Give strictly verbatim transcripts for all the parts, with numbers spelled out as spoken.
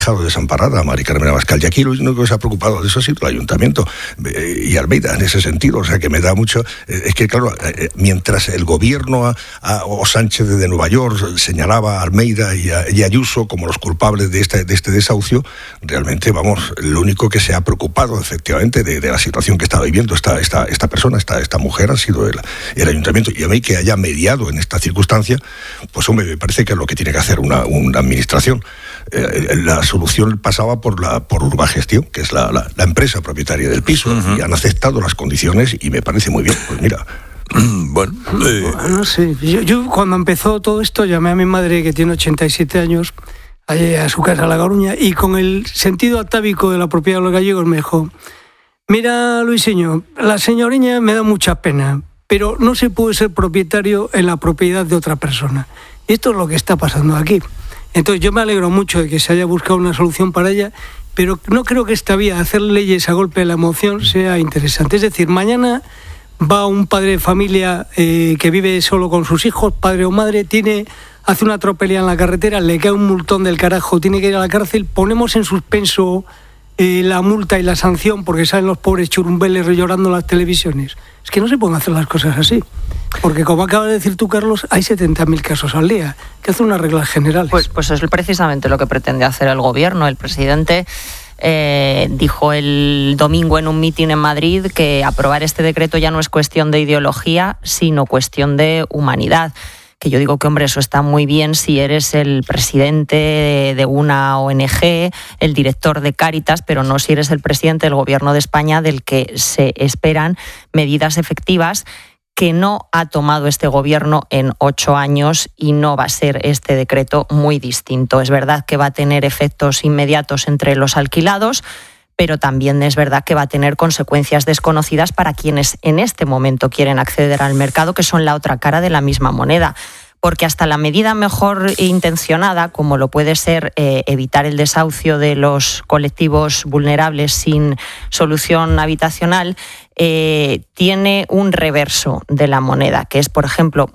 dejado desamparada a Mari Carmen Abascal, y aquí lo único que se ha preocupado de eso ha sido el ayuntamiento eh, y Almeida en ese sentido, o sea que me da mucho, eh, es que claro, eh, mientras el gobierno a, a, o Sánchez de Nueva York señalaba a Almeida y a, y a Ayuso como los culpables de este, de este desahucio, realmente, vamos, lo único que se ha preocupado efectivamente de, de la situación que estaba viviendo esta, esta, esta persona, esta, esta mujer, ha sido el, el ayuntamiento, y a mí que haya mediado en esta circunstancia, pues hombre, me parece que es lo que tiene que hacer una, una administración. Eh, la solución pasaba por la por Urbagestión, que es la, la, la empresa propietaria del piso, uh-huh. y han aceptado las condiciones y me parece muy bien. Pues mira. Bueno, eh... no sé. Yo, yo cuando empezó todo esto llamé a mi madre, que tiene ochenta y siete años, allá a su casa, a La Coruña, y con el sentido atávico de la propiedad de los gallegos me dijo: mira, Luisinho, la señoriña me da mucha pena, pero no se puede ser propietario en la propiedad de otra persona. Y esto es lo que está pasando aquí. Entonces yo me alegro mucho de que se haya buscado una solución para ella, pero no creo que esta vía, hacer leyes a golpe de la emoción, sea interesante. Es decir, mañana va un padre de familia eh, que vive solo con sus hijos, padre o madre, tiene, hace una tropelía en la carretera, le cae un multón del carajo, tiene que ir a la cárcel, ponemos en suspenso eh, la multa y la sanción porque salen los pobres churumbeles llorando en las televisiones. Es que no se pueden hacer las cosas así. Porque, como acabas de decir tú, Carlos, hay setenta mil casos al día, que hace unas reglas generales. Pues, pues es precisamente lo que pretende hacer el gobierno. El presidente eh, dijo el domingo en un mitin en Madrid que aprobar este decreto ya no es cuestión de ideología, sino cuestión de humanidad. Que yo digo que, hombre, eso está muy bien si eres el presidente de una O N Ge, el director de Cáritas, pero no si eres el presidente del Gobierno de España, del que se esperan medidas efectivas que no ha tomado este gobierno en ocho años, y no va a ser este decreto muy distinto. Es verdad que va a tener efectos inmediatos entre los alquilados, pero también es verdad que va a tener consecuencias desconocidas para quienes en este momento quieren acceder al mercado, que son la otra cara de la misma moneda. Porque hasta la medida mejor intencionada, como lo puede ser eh, evitar el desahucio de los colectivos vulnerables sin solución habitacional, eh, tiene un reverso de la moneda, que es, por ejemplo,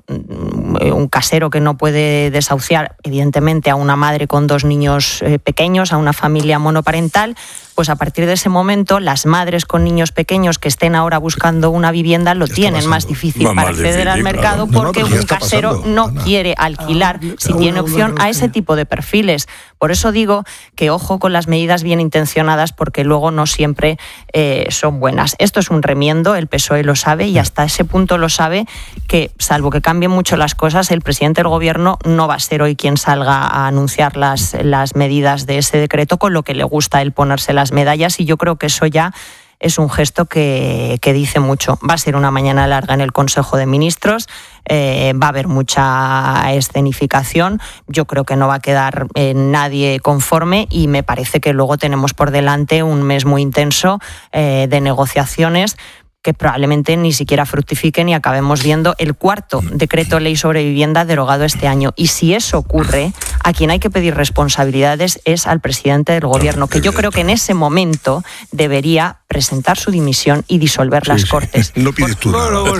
un casero que no puede desahuciar, evidentemente, a una madre con dos niños eh, pequeños, a una familia monoparental. Pues a partir de ese momento, las madres con niños pequeños que estén ahora buscando una vivienda lo tienen pasando. más difícil Va para acceder difícil, al mercado, claro. porque no, no, un casero pasando, no Ana. quiere alquilar ah, si tiene opción a ese tipo de perfiles. Por eso digo que ojo con las medidas bien intencionadas, porque luego no siempre eh, son buenas. Esto es un remiendo, el P S O E lo sabe, y hasta ese punto lo sabe, que salvo que cambien mucho las cosas, el presidente del gobierno no va a ser hoy quien salga a anunciar las, las medidas de ese decreto, con lo que le gusta el ponerse las medallas, y yo creo que eso ya es un gesto que, que dice mucho. Va a ser una mañana larga en el Consejo de Ministros, eh, va a haber mucha escenificación, yo creo que no va a quedar eh, nadie conforme, y me parece que luego tenemos por delante un mes muy intenso eh, de negociaciones que probablemente ni siquiera fructifiquen y acabemos viendo el cuarto decreto ley sobre vivienda derogado este año. Y si eso ocurre, a quien hay que pedir responsabilidades es al presidente del gobierno, que yo creo que en ese momento debería presentar su dimisión y disolver sí, las sí. Cortes. No pides tú nada. No, no,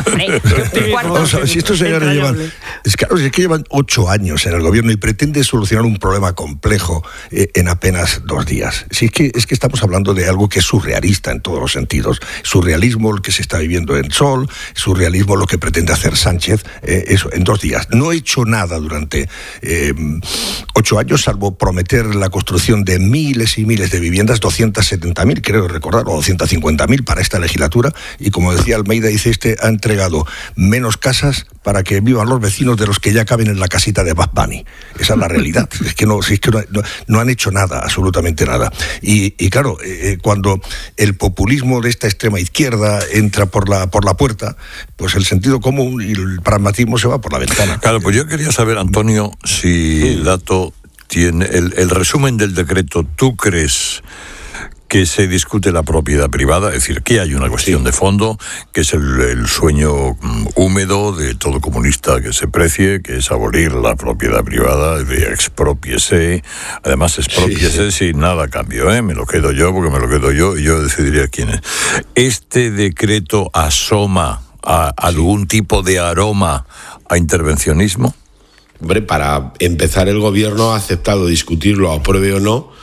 no. Vamos a ver, si estos señores llevan, es que, es que llevan ocho años en el gobierno y pretende solucionar un problema complejo eh, en apenas dos días. Si es que, es que estamos hablando de algo que es surrealista en todos los sentidos. Surrealismo, el que se está viviendo en Sol, surrealismo lo que pretende hacer Sánchez, eh, eso, en dos días. No he hecho nada durante eh, ocho años, salvo prometer la construcción de miles y miles de viviendas, doscientas setenta mil, creo recordar, o doscientas cincuenta mil para esta legislatura, y como decía Almeida, dice este, ha entregado menos casas para que vivan los vecinos de los que ya caben en la casita de Bad Bunny. Esa es la realidad. Es que no, es que no, no, no han hecho nada, absolutamente nada. Y, y claro, eh, cuando el populismo de esta extrema izquierda entra por la por la puerta, pues el sentido común y el pragmatismo se va por la ventana. Claro, pues yo quería saber, Antonio, si sí. el dato tiene el, el resumen del decreto. ¿Tú crees que se discute la propiedad privada? Es decir, que hay una cuestión sí. de fondo, que es el, el sueño um, húmedo de todo comunista que se precie, que es abolir la propiedad privada, de exprópiese. Además, exprópiese sí, sí. sin nada a cambio, ¿eh? Me lo quedo yo porque me lo quedo yo y yo decidiría quién es. ¿Este decreto asoma a algún sí. tipo de aroma a intervencionismo? Hombre, para empezar, el gobierno ha aceptado discutirlo, apruebe o no,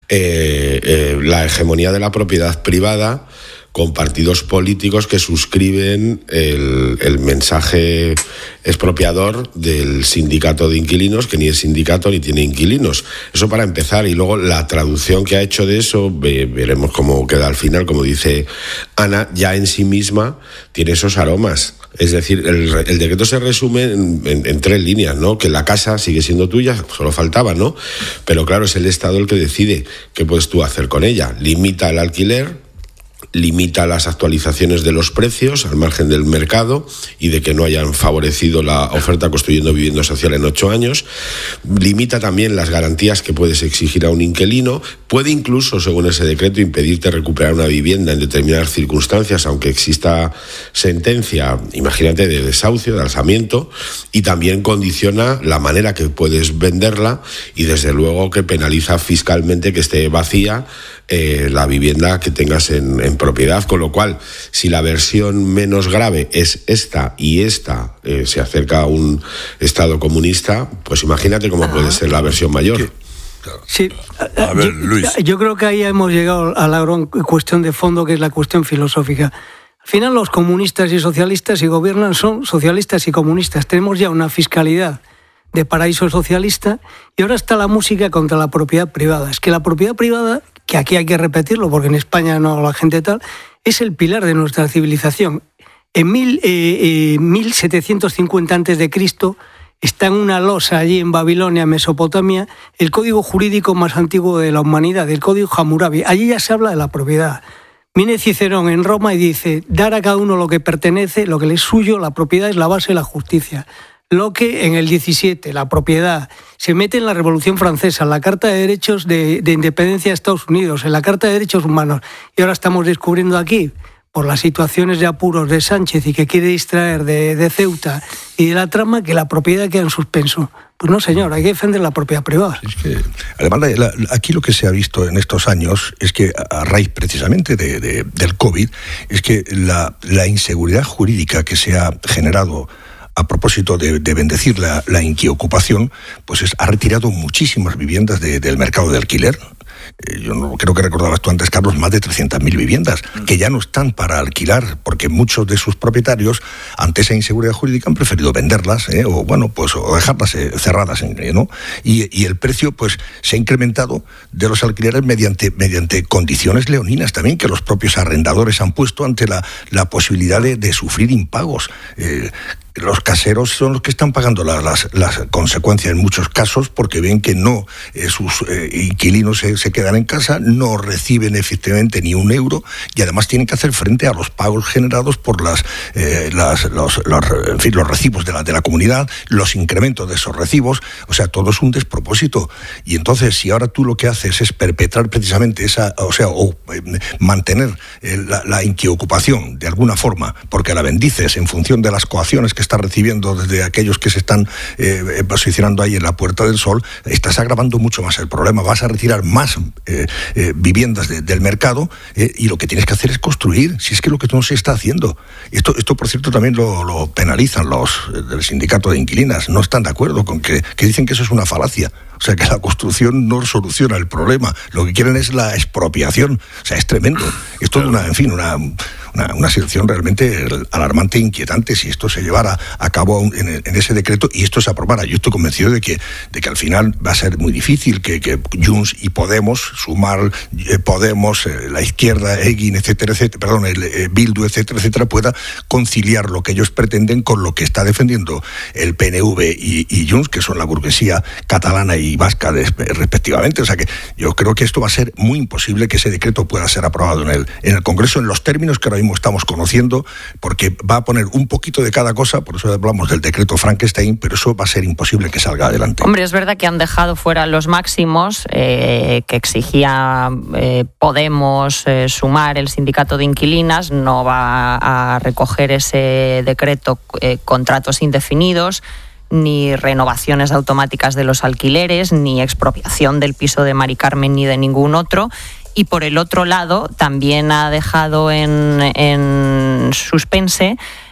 eh, eh, la hegemonía de la propiedad privada con partidos políticos que suscriben el, el mensaje expropiador del sindicato de inquilinos, que ni es sindicato ni tiene inquilinos. Eso para empezar, y luego la traducción que ha hecho de eso, ve, veremos cómo queda al final, como dice Ana, ya en sí misma tiene esos aromas. Es decir, el, el decreto se resume en, en, en tres líneas, ¿no? Que la casa sigue siendo tuya, solo faltaba, ¿no? Pero claro, es el Estado el que decide qué puedes tú hacer con ella. Limita el alquiler, limita las actualizaciones de los precios al margen del mercado y de que no hayan favorecido la oferta construyendo vivienda social en ocho años, limita también las garantías que puedes exigir a un inquilino, puede incluso, según ese decreto, impedirte recuperar una vivienda en determinadas circunstancias, aunque exista sentencia, imagínate, de desahucio, de alzamiento, y también condiciona la manera que puedes venderla y desde luego que penaliza fiscalmente que esté vacía Eh, la vivienda que tengas en, en propiedad, con lo cual, si la versión menos grave es esta y esta eh, se acerca a un Estado comunista, pues imagínate cómo puede ser la versión mayor. Sí, a ver, Luis. Yo, yo creo que ahí hemos llegado a la gran cuestión de fondo, que es la cuestión filosófica. Al final, los comunistas y socialistas, si gobiernan, son socialistas y comunistas. Tenemos ya una fiscalidad de paraíso socialista y ahora está la música contra la propiedad privada. Es que la propiedad privada, que aquí hay que repetirlo porque en España no la gente tal, es el pilar de nuestra civilización. En mil, eh, eh, mil setecientos cincuenta antes de Cristo está en una losa allí en Babilonia, Mesopotamia, el código jurídico más antiguo de la humanidad, el código Hammurabi. Allí ya se habla de la propiedad. Viene Cicerón en Roma y dice, dar a cada uno lo que pertenece, lo que le es suyo, la propiedad es la base de la justicia. Locke en el diecisiete, la propiedad, se mete en la Revolución Francesa, en la Carta de Derechos de, de Independencia de Estados Unidos, en la Carta de Derechos Humanos, y ahora estamos descubriendo aquí, por las situaciones de apuros de Sánchez y que quiere distraer de, de Ceuta y de la trama, que la propiedad queda en suspenso. Pues no, señor, hay que defender la propiedad privada. Es que, además, la, la, aquí lo que se ha visto en estos años es que, a raíz precisamente de, de, del COVID, es que la, la inseguridad jurídica que se ha generado a propósito de, de bendecir la, la inquiocupación, pues es, ha retirado muchísimas viviendas de, del mercado de alquiler. Eh, yo no, creo que recordabas tú antes, Carlos, más de trescientas mil viviendas que ya no están para alquilar, porque muchos de sus propietarios, ante esa inseguridad jurídica, han preferido venderlas, eh, o bueno, pues o dejarlas eh, cerradas, eh, ¿no? Y, y el precio, pues, se ha incrementado de los alquileres mediante, mediante condiciones leoninas también, que los propios arrendadores han puesto ante la, la posibilidad de, de sufrir impagos. Eh, Los caseros son los que están pagando las, las, las consecuencias en muchos casos, porque ven que no eh, sus eh, inquilinos se, se quedan en casa, no reciben efectivamente ni un euro y además tienen que hacer frente a los pagos generados por las, eh, las los, los, en fin, los recibos de la, de la comunidad, los incrementos de esos recibos. O sea, todo es un despropósito. Y entonces, si ahora tú lo que haces es perpetrar precisamente esa, o sea, o eh, mantener eh, la, la inquiocupación de alguna forma, porque la bendices en función de las coacciones que está recibiendo desde aquellos que se están eh, posicionando ahí en la Puerta del Sol, estás agravando mucho más el problema. Vas a retirar más eh, eh, viviendas de, del mercado eh, y lo que tienes que hacer es construir, si es que lo que no se está haciendo. Esto, esto por cierto, también lo, lo penalizan los eh, del sindicato de inquilinas. No están de acuerdo con que, que dicen que eso es una falacia. O sea, que la construcción no soluciona el problema. Lo que quieren es la expropiación. O sea, es tremendo. Es toda una, en fin, una, una, una situación realmente alarmante e inquietante si esto se llevara a cabo en, en ese decreto y esto se aprobara. Yo estoy convencido de que, de que al final va a ser muy difícil que, que Junts y Podemos, Sumar, eh, Podemos, eh, la izquierda, Egin, etcétera, etcétera, perdón, el eh, Bildu, etcétera, etcétera, pueda conciliar lo que ellos pretenden con lo que está defendiendo el P N V y, y Junts, que son la burguesía catalana y y vasca respectivamente. O sea que yo creo que esto va a ser muy imposible que ese decreto pueda ser aprobado en el, en el Congreso en los términos que ahora mismo estamos conociendo, porque va a poner un poquito de cada cosa, por eso hablamos del decreto Frankenstein, pero eso va a ser imposible que salga adelante. Hombre, es verdad que han dejado fuera los máximos eh, que exigía eh, Podemos, eh, Sumar, el sindicato de inquilinas, no va a recoger ese decreto eh, contratos indefinidos, ni renovaciones automáticas de los alquileres, ni expropiación del piso de Mari Carmen ni de ningún otro. Y por el otro lado, también ha dejado en, en suspense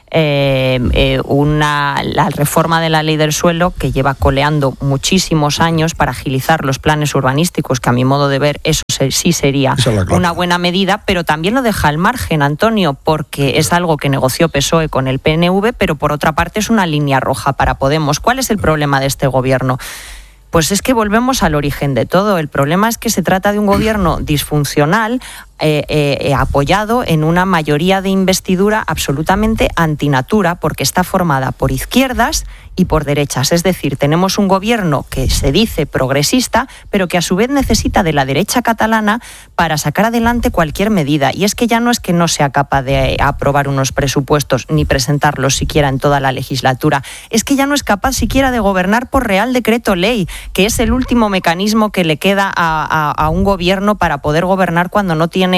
eh, eh, una, la reforma de la ley del suelo que lleva coleando muchísimos años para agilizar los planes urbanísticos, que a mi modo de ver eso sí sería una buena medida, pero también lo deja al margen, Antonio, porque es algo que negoció P S O E con el P N V, pero por otra parte es una línea roja para Podemos. ¿Cuál es el problema de este gobierno? Pues es que volvemos al origen de todo. El problema es que se trata de un gobierno disfuncional, eh, eh, apoyado en una mayoría de investidura absolutamente antinatura, porque está formada por izquierdas y por derechas. Es decir, tenemos un gobierno que se dice progresista, pero que a su vez necesita de la derecha catalana para sacar adelante cualquier medida. Y es que ya no es que no sea capaz de aprobar unos presupuestos ni presentarlos siquiera en toda la legislatura, es que ya no es capaz siquiera de gobernar por Real Decreto Ley, que es el último mecanismo que le queda a, a, a un gobierno para poder gobernar cuando no tiene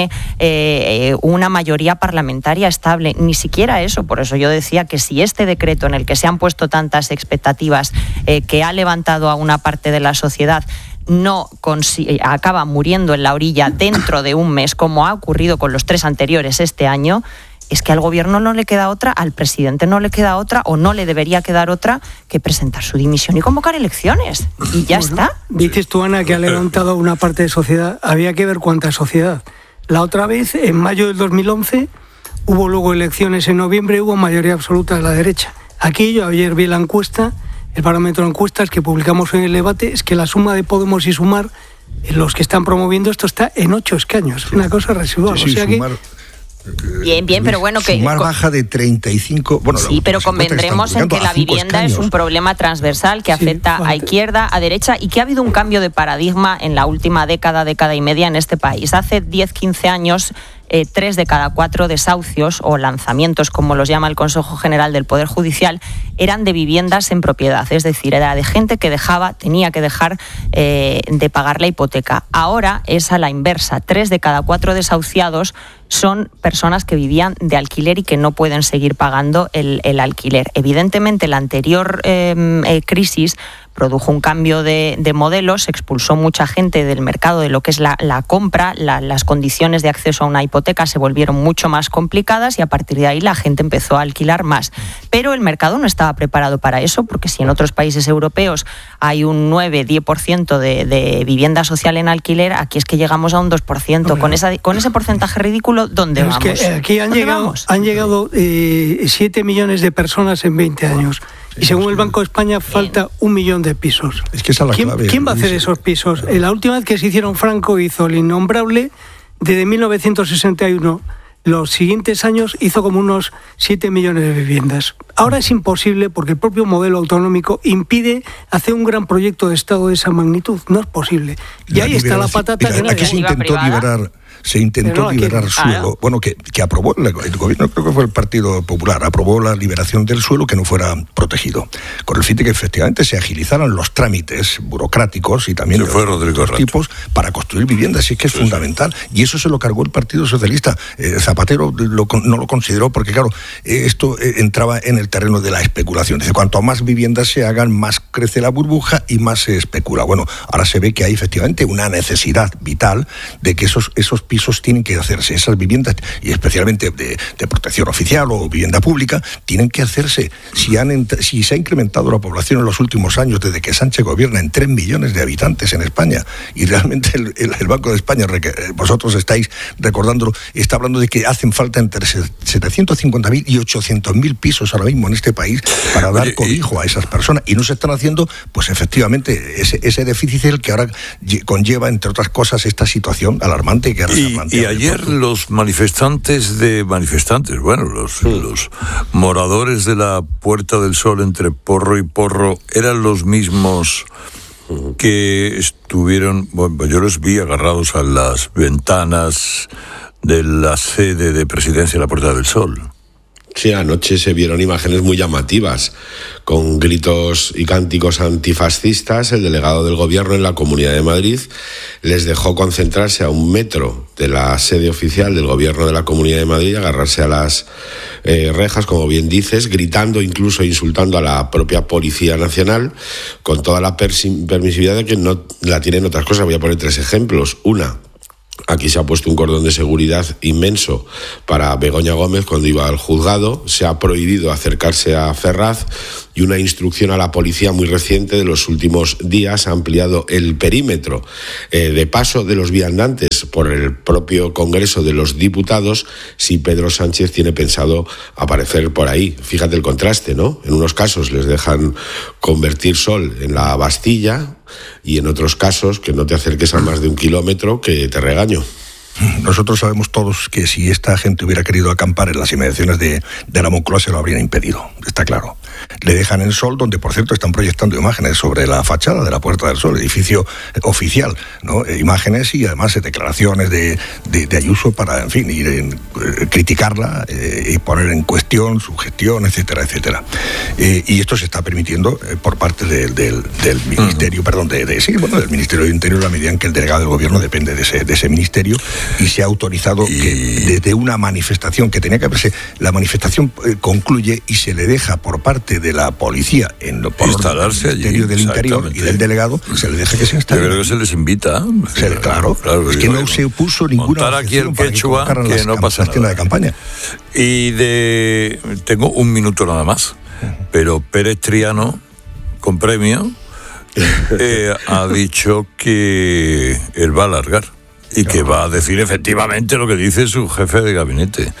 eh, una mayoría parlamentaria estable. Ni siquiera eso. Por eso yo decía que si este decreto, en el que se han puesto tantas expectativas, eh, que ha levantado a una parte de la sociedad, no consi- acaba muriendo en la orilla dentro de un mes, como ha ocurrido con los tres anteriores este año, es que al gobierno no le queda otra, al presidente no le queda otra, o no le debería quedar otra, que presentar su dimisión y convocar elecciones. Y ya bueno, está. Dices tú, Ana, que ha levantado una parte de sociedad. Había que ver cuánta sociedad. La otra vez, en mayo del dos mil once, hubo luego elecciones en noviembre, hubo mayoría absoluta de la derecha. Aquí yo ayer vi la encuesta, el parámetro de encuestas que publicamos en el debate, es que la suma de Podemos y Sumar, los que están promoviendo esto, está en ocho escaños. Sí. Una cosa residual. Sí, sí, o sea Sumar... que... Bien, bien, pero bueno que... Sumar baja de treinta y cinco... Bueno, sí, pero convendremos en que la vivienda es un problema transversal que afecta sí, a izquierda, a derecha, y que ha habido un cambio de paradigma en la última década, década y media en este país. Hace diez, quince años... Eh, tres de cada cuatro desahucios o lanzamientos, como los llama el Consejo General del Poder Judicial, eran de viviendas en propiedad, es decir, era de gente que dejaba, tenía que dejar eh, de pagar la hipoteca. Ahora es a la inversa, tres de cada cuatro desahuciados son personas que vivían de alquiler y que no pueden seguir pagando el, el alquiler. Evidentemente, la anterior eh, eh, crisis produjo un cambio de, de modelos, se expulsó mucha gente del mercado de lo que es la, la compra, la, las condiciones de acceso a una hipoteca se volvieron mucho más complicadas y a partir de ahí la gente empezó a alquilar más. Pero el mercado no estaba preparado para eso, porque si en otros países europeos hay un nueve a diez por ciento de, de vivienda social en alquiler, aquí es que llegamos a un dos por ciento. Con, esa, con ese porcentaje ridículo, ¿dónde Pero vamos? Es que aquí han llegado, vamos? han llegado eh, siete millones de personas en veinte años. Y según el Banco de España falta un millón de pisos. Es que esa es la ¿Quién, clave. ¿Quién va a hacer esos pisos? La última vez que se hicieron, Franco hizo el innombrable, desde mil novecientos sesenta y uno, los siguientes años hizo como unos siete millones de viviendas. Ahora es imposible porque el propio modelo autonómico impide hacer un gran proyecto de Estado de esa magnitud. No es posible. Y la ahí está la patata. Mira, aquí se intentó liberar... Se intentó no, liberar aquí, suelo, ah, bueno, que, que aprobó el, el gobierno, creo que fue el Partido Popular, aprobó la liberación del suelo que no fuera protegido, con el fin de que efectivamente se agilizaran los trámites burocráticos y también de otros tipos para construir viviendas, y es que es sí, fundamental, y eso se lo cargó el Partido Socialista. Eh, Zapatero lo, no lo consideró porque, claro, eh, esto eh, entraba en el terreno de la especulación. Dice, cuanto más viviendas se hagan, más crece la burbuja y más se especula. Bueno, ahora se ve que hay efectivamente una necesidad vital de que esos, esos pisos tienen que hacerse, esas viviendas, y especialmente de, de protección oficial o vivienda pública, tienen que hacerse. Si, han, si se ha incrementado la población en los últimos años, desde que Sánchez gobierna, en tres millones de habitantes en España, y realmente el, el, el Banco de España, vosotros estáis recordándolo, está hablando de que hacen falta entre setecientos cincuenta mil y ochocientos mil pisos ahora mismo en este país para dar Oye, cobijo y... a esas personas, y no se están haciendo, pues efectivamente, ese, ese déficit es el que ahora conlleva, entre otras cosas, esta situación alarmante que ahora Y, y ayer los manifestantes de manifestantes, bueno, los, sí. los moradores de la Puerta del Sol entre Porro y Porro eran los mismos que estuvieron, bueno, yo los vi agarrados a las ventanas de la sede de presidencia de la Puerta del Sol. Sí, anoche se vieron imágenes muy llamativas, con gritos y cánticos antifascistas. El delegado del gobierno en la Comunidad de Madrid les dejó concentrarse a un metro de la sede oficial del gobierno de la Comunidad de Madrid, agarrarse a las eh, rejas, como bien dices, gritando, incluso insultando a la propia Policía Nacional, con toda la persi- permisividad de que no la tienen otras cosas. Voy a poner tres ejemplos. Una, Aquí se ha puesto un cordón de seguridad inmenso para Begoña Gómez cuando iba al juzgado. Se ha prohibido acercarse a Ferraz y una instrucción a la policía muy reciente de los últimos días ha ampliado el perímetro eh, de paso de los viandantes por el propio Congreso de los Diputados si Pedro Sánchez tiene pensado aparecer por ahí. Fíjate el contraste, ¿no? En unos casos les dejan convertir Sol en la Bastilla y en otros casos que no te acerques a más de un kilómetro que te regaño. Nosotros sabemos todos que si esta gente hubiera querido acampar en las inmediaciones de, de la Moncloa se lo habrían impedido, está claro. Le dejan en Sol, donde por cierto están proyectando imágenes sobre la fachada de la Puerta del Sol, edificio oficial, ¿no? Imágenes y además declaraciones de, de, de Ayuso para, en fin, ir en, eh, criticarla eh, y poner en cuestión su gestión, etcétera, etcétera. Eh, y esto se está permitiendo eh, por parte de, del, del Ministerio, uh-huh. perdón, de, de, sí, bueno, del Ministerio de Interior, a medida en que el delegado del Gobierno depende de ese, de ese ministerio, y se ha autorizado y... que desde una manifestación que tenía que haberse, la manifestación eh, concluye y se le deja por parte de la policía en por instalarse el Ministerio allí, del Interior y del delegado, se le deja que se instale. Yo creo que se les invita. Se, claro, claro, es que no se puso ninguna montar aquí el quechua que, que no pasa nada. De campaña. Y de tengo un minuto nada más, pero Pérez Triano con premio eh, ha dicho que él va a alargar y que va a decir efectivamente lo que dice su jefe de gabinete,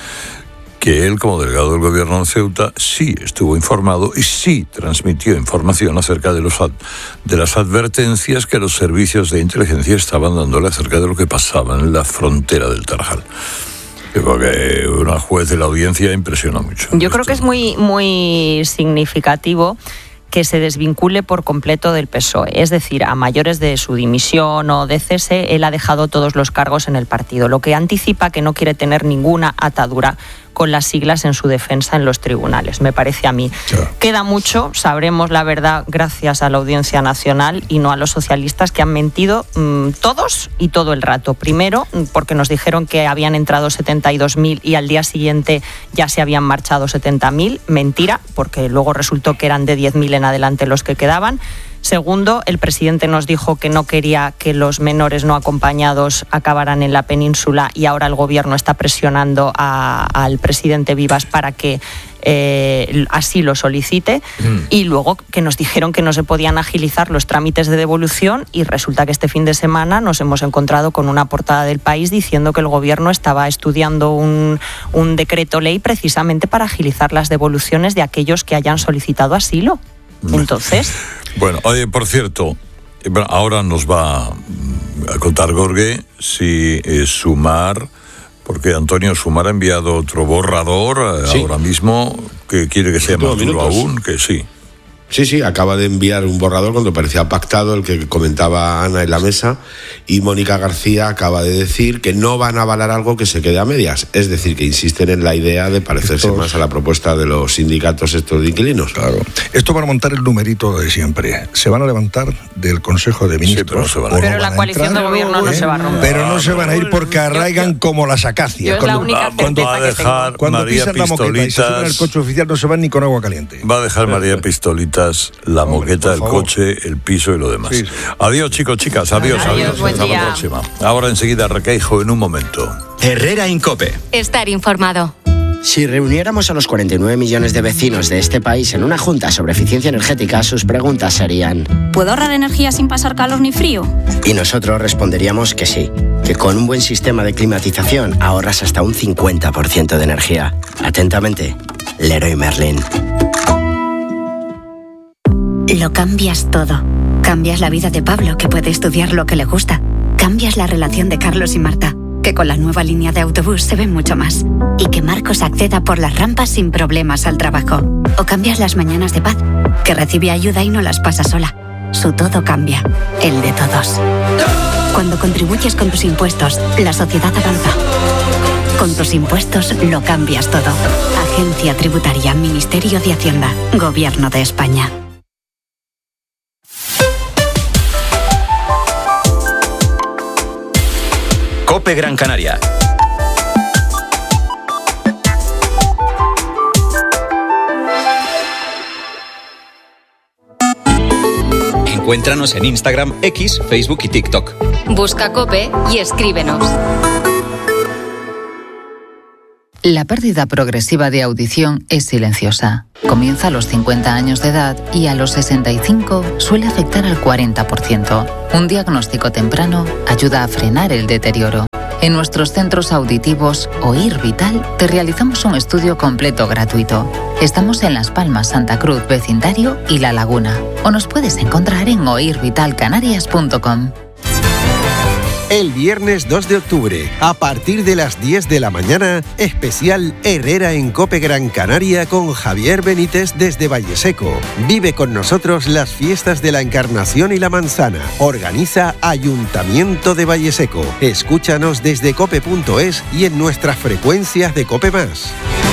que él, como delegado del gobierno en Ceuta, sí estuvo informado y sí transmitió información acerca de, los ad, de las advertencias que los servicios de inteligencia estaban dándole acerca de lo que pasaba en la frontera del Tarajal. Creo que una juez de la audiencia impresiona mucho. Yo creo que es muy, muy significativo que se desvincule por completo del P S O E. Es decir, a mayores de su dimisión o de cese, él ha dejado todos los cargos en el partido, lo que anticipa que no quiere tener ninguna atadura con las siglas en su defensa en los tribunales, me parece a mí. Sí. Queda mucho, sabremos la verdad gracias a la Audiencia Nacional y no a los socialistas que han mentido mmm, todos y todo el rato. Primero, porque nos dijeron que habían entrado setenta y dos mil y al día siguiente ya se habían marchado setenta mil. Mentira, porque luego resultó que eran de diez mil en adelante los que quedaban. Segundo, el presidente nos dijo que no quería que los menores no acompañados acabaran en la península y ahora el gobierno está presionando a, al presidente Vivas para que eh, así lo solicite. Mm. Y luego que nos dijeron que no se podían agilizar los trámites de devolución y resulta que este fin de semana nos hemos encontrado con una portada del País diciendo que el gobierno estaba estudiando un, un decreto ley precisamente para agilizar las devoluciones de aquellos que hayan solicitado asilo. Entonces... Bueno, oye, por cierto, ahora nos va a contar Gorge si eh, Sumar, porque Antonio Sumar ha enviado otro borrador sí. ahora mismo, que quiere que sea más duro aún, que sí. Sí, sí, acaba de enviar un borrador cuando parecía pactado, el que comentaba Ana en la mesa, y Mónica García acaba de decir que no van a avalar algo que se quede a medias, es decir, que insisten en la idea de parecerse estos... más a la propuesta de los sindicatos estos de inquilinos. Claro. Esto para montar el numerito de siempre. Se van a levantar del Consejo de Ministros. Sí, pero no se van a ir. Pero la coalición entrar, de gobierno no ¿eh? se va a romper. Pero no se van a ir porque arraigan yo, como las acacias. Yo cuando, es la única cuando va a dejar cuando María pisan Pistolitas, la moqueta y se suben al coche oficial no se van ni con agua caliente. Va a dejar María Pistolitas la Hombre, moqueta, el coche, el piso y lo demás. Sí, sí. Adiós, chicos, chicas. Adiós, adiós. adiós. Hasta la próxima. Ahora enseguida Requeijo en un momento. Herrera Incope. Estar informado. Si reuniéramos a los cuarenta y nueve millones de vecinos de este país en una junta sobre eficiencia energética, sus preguntas serían: ¿puedo ahorrar energía sin pasar calor ni frío? Y nosotros responderíamos que sí, que con un buen sistema de climatización ahorras hasta un cincuenta por ciento de energía. Atentamente, Leroy Merlin. Lo cambias todo. Cambias la vida de Pablo, que puede estudiar lo que le gusta. Cambias la relación de Carlos y Marta, que con la nueva línea de autobús se ve mucho más. Y que Marcos acceda por las rampas sin problemas al trabajo. O cambias las mañanas de Paz, que recibe ayuda y no las pasa sola. Su todo cambia, el de todos. Cuando contribuyes con tus impuestos, la sociedad avanza. Con tus impuestos lo cambias todo. Agencia Tributaria, Ministerio de Hacienda, Gobierno de España. COPE Gran Canaria. Encuéntranos en Instagram, X, Facebook y TikTok. Busca COPE y escríbenos. La pérdida progresiva de audición es silenciosa. Comienza a los cincuenta años de edad y a los sesenta y cinco suele afectar al cuarenta por ciento. Un diagnóstico temprano ayuda a frenar el deterioro. En nuestros centros auditivos Oír Vital te realizamos un estudio completo gratuito. Estamos en Las Palmas, Santa Cruz, Vecindario y La Laguna. O nos puedes encontrar en oír vital canarias punto com. El viernes dos de octubre, a partir de las diez de la mañana, especial Herrera en COPE Gran Canaria con Javier Benítez desde Valleseco. Vive con nosotros las fiestas de la Encarnación y la Manzana. Organiza Ayuntamiento de Valleseco. Escúchanos desde cope punto es y en nuestras frecuencias de COPE más.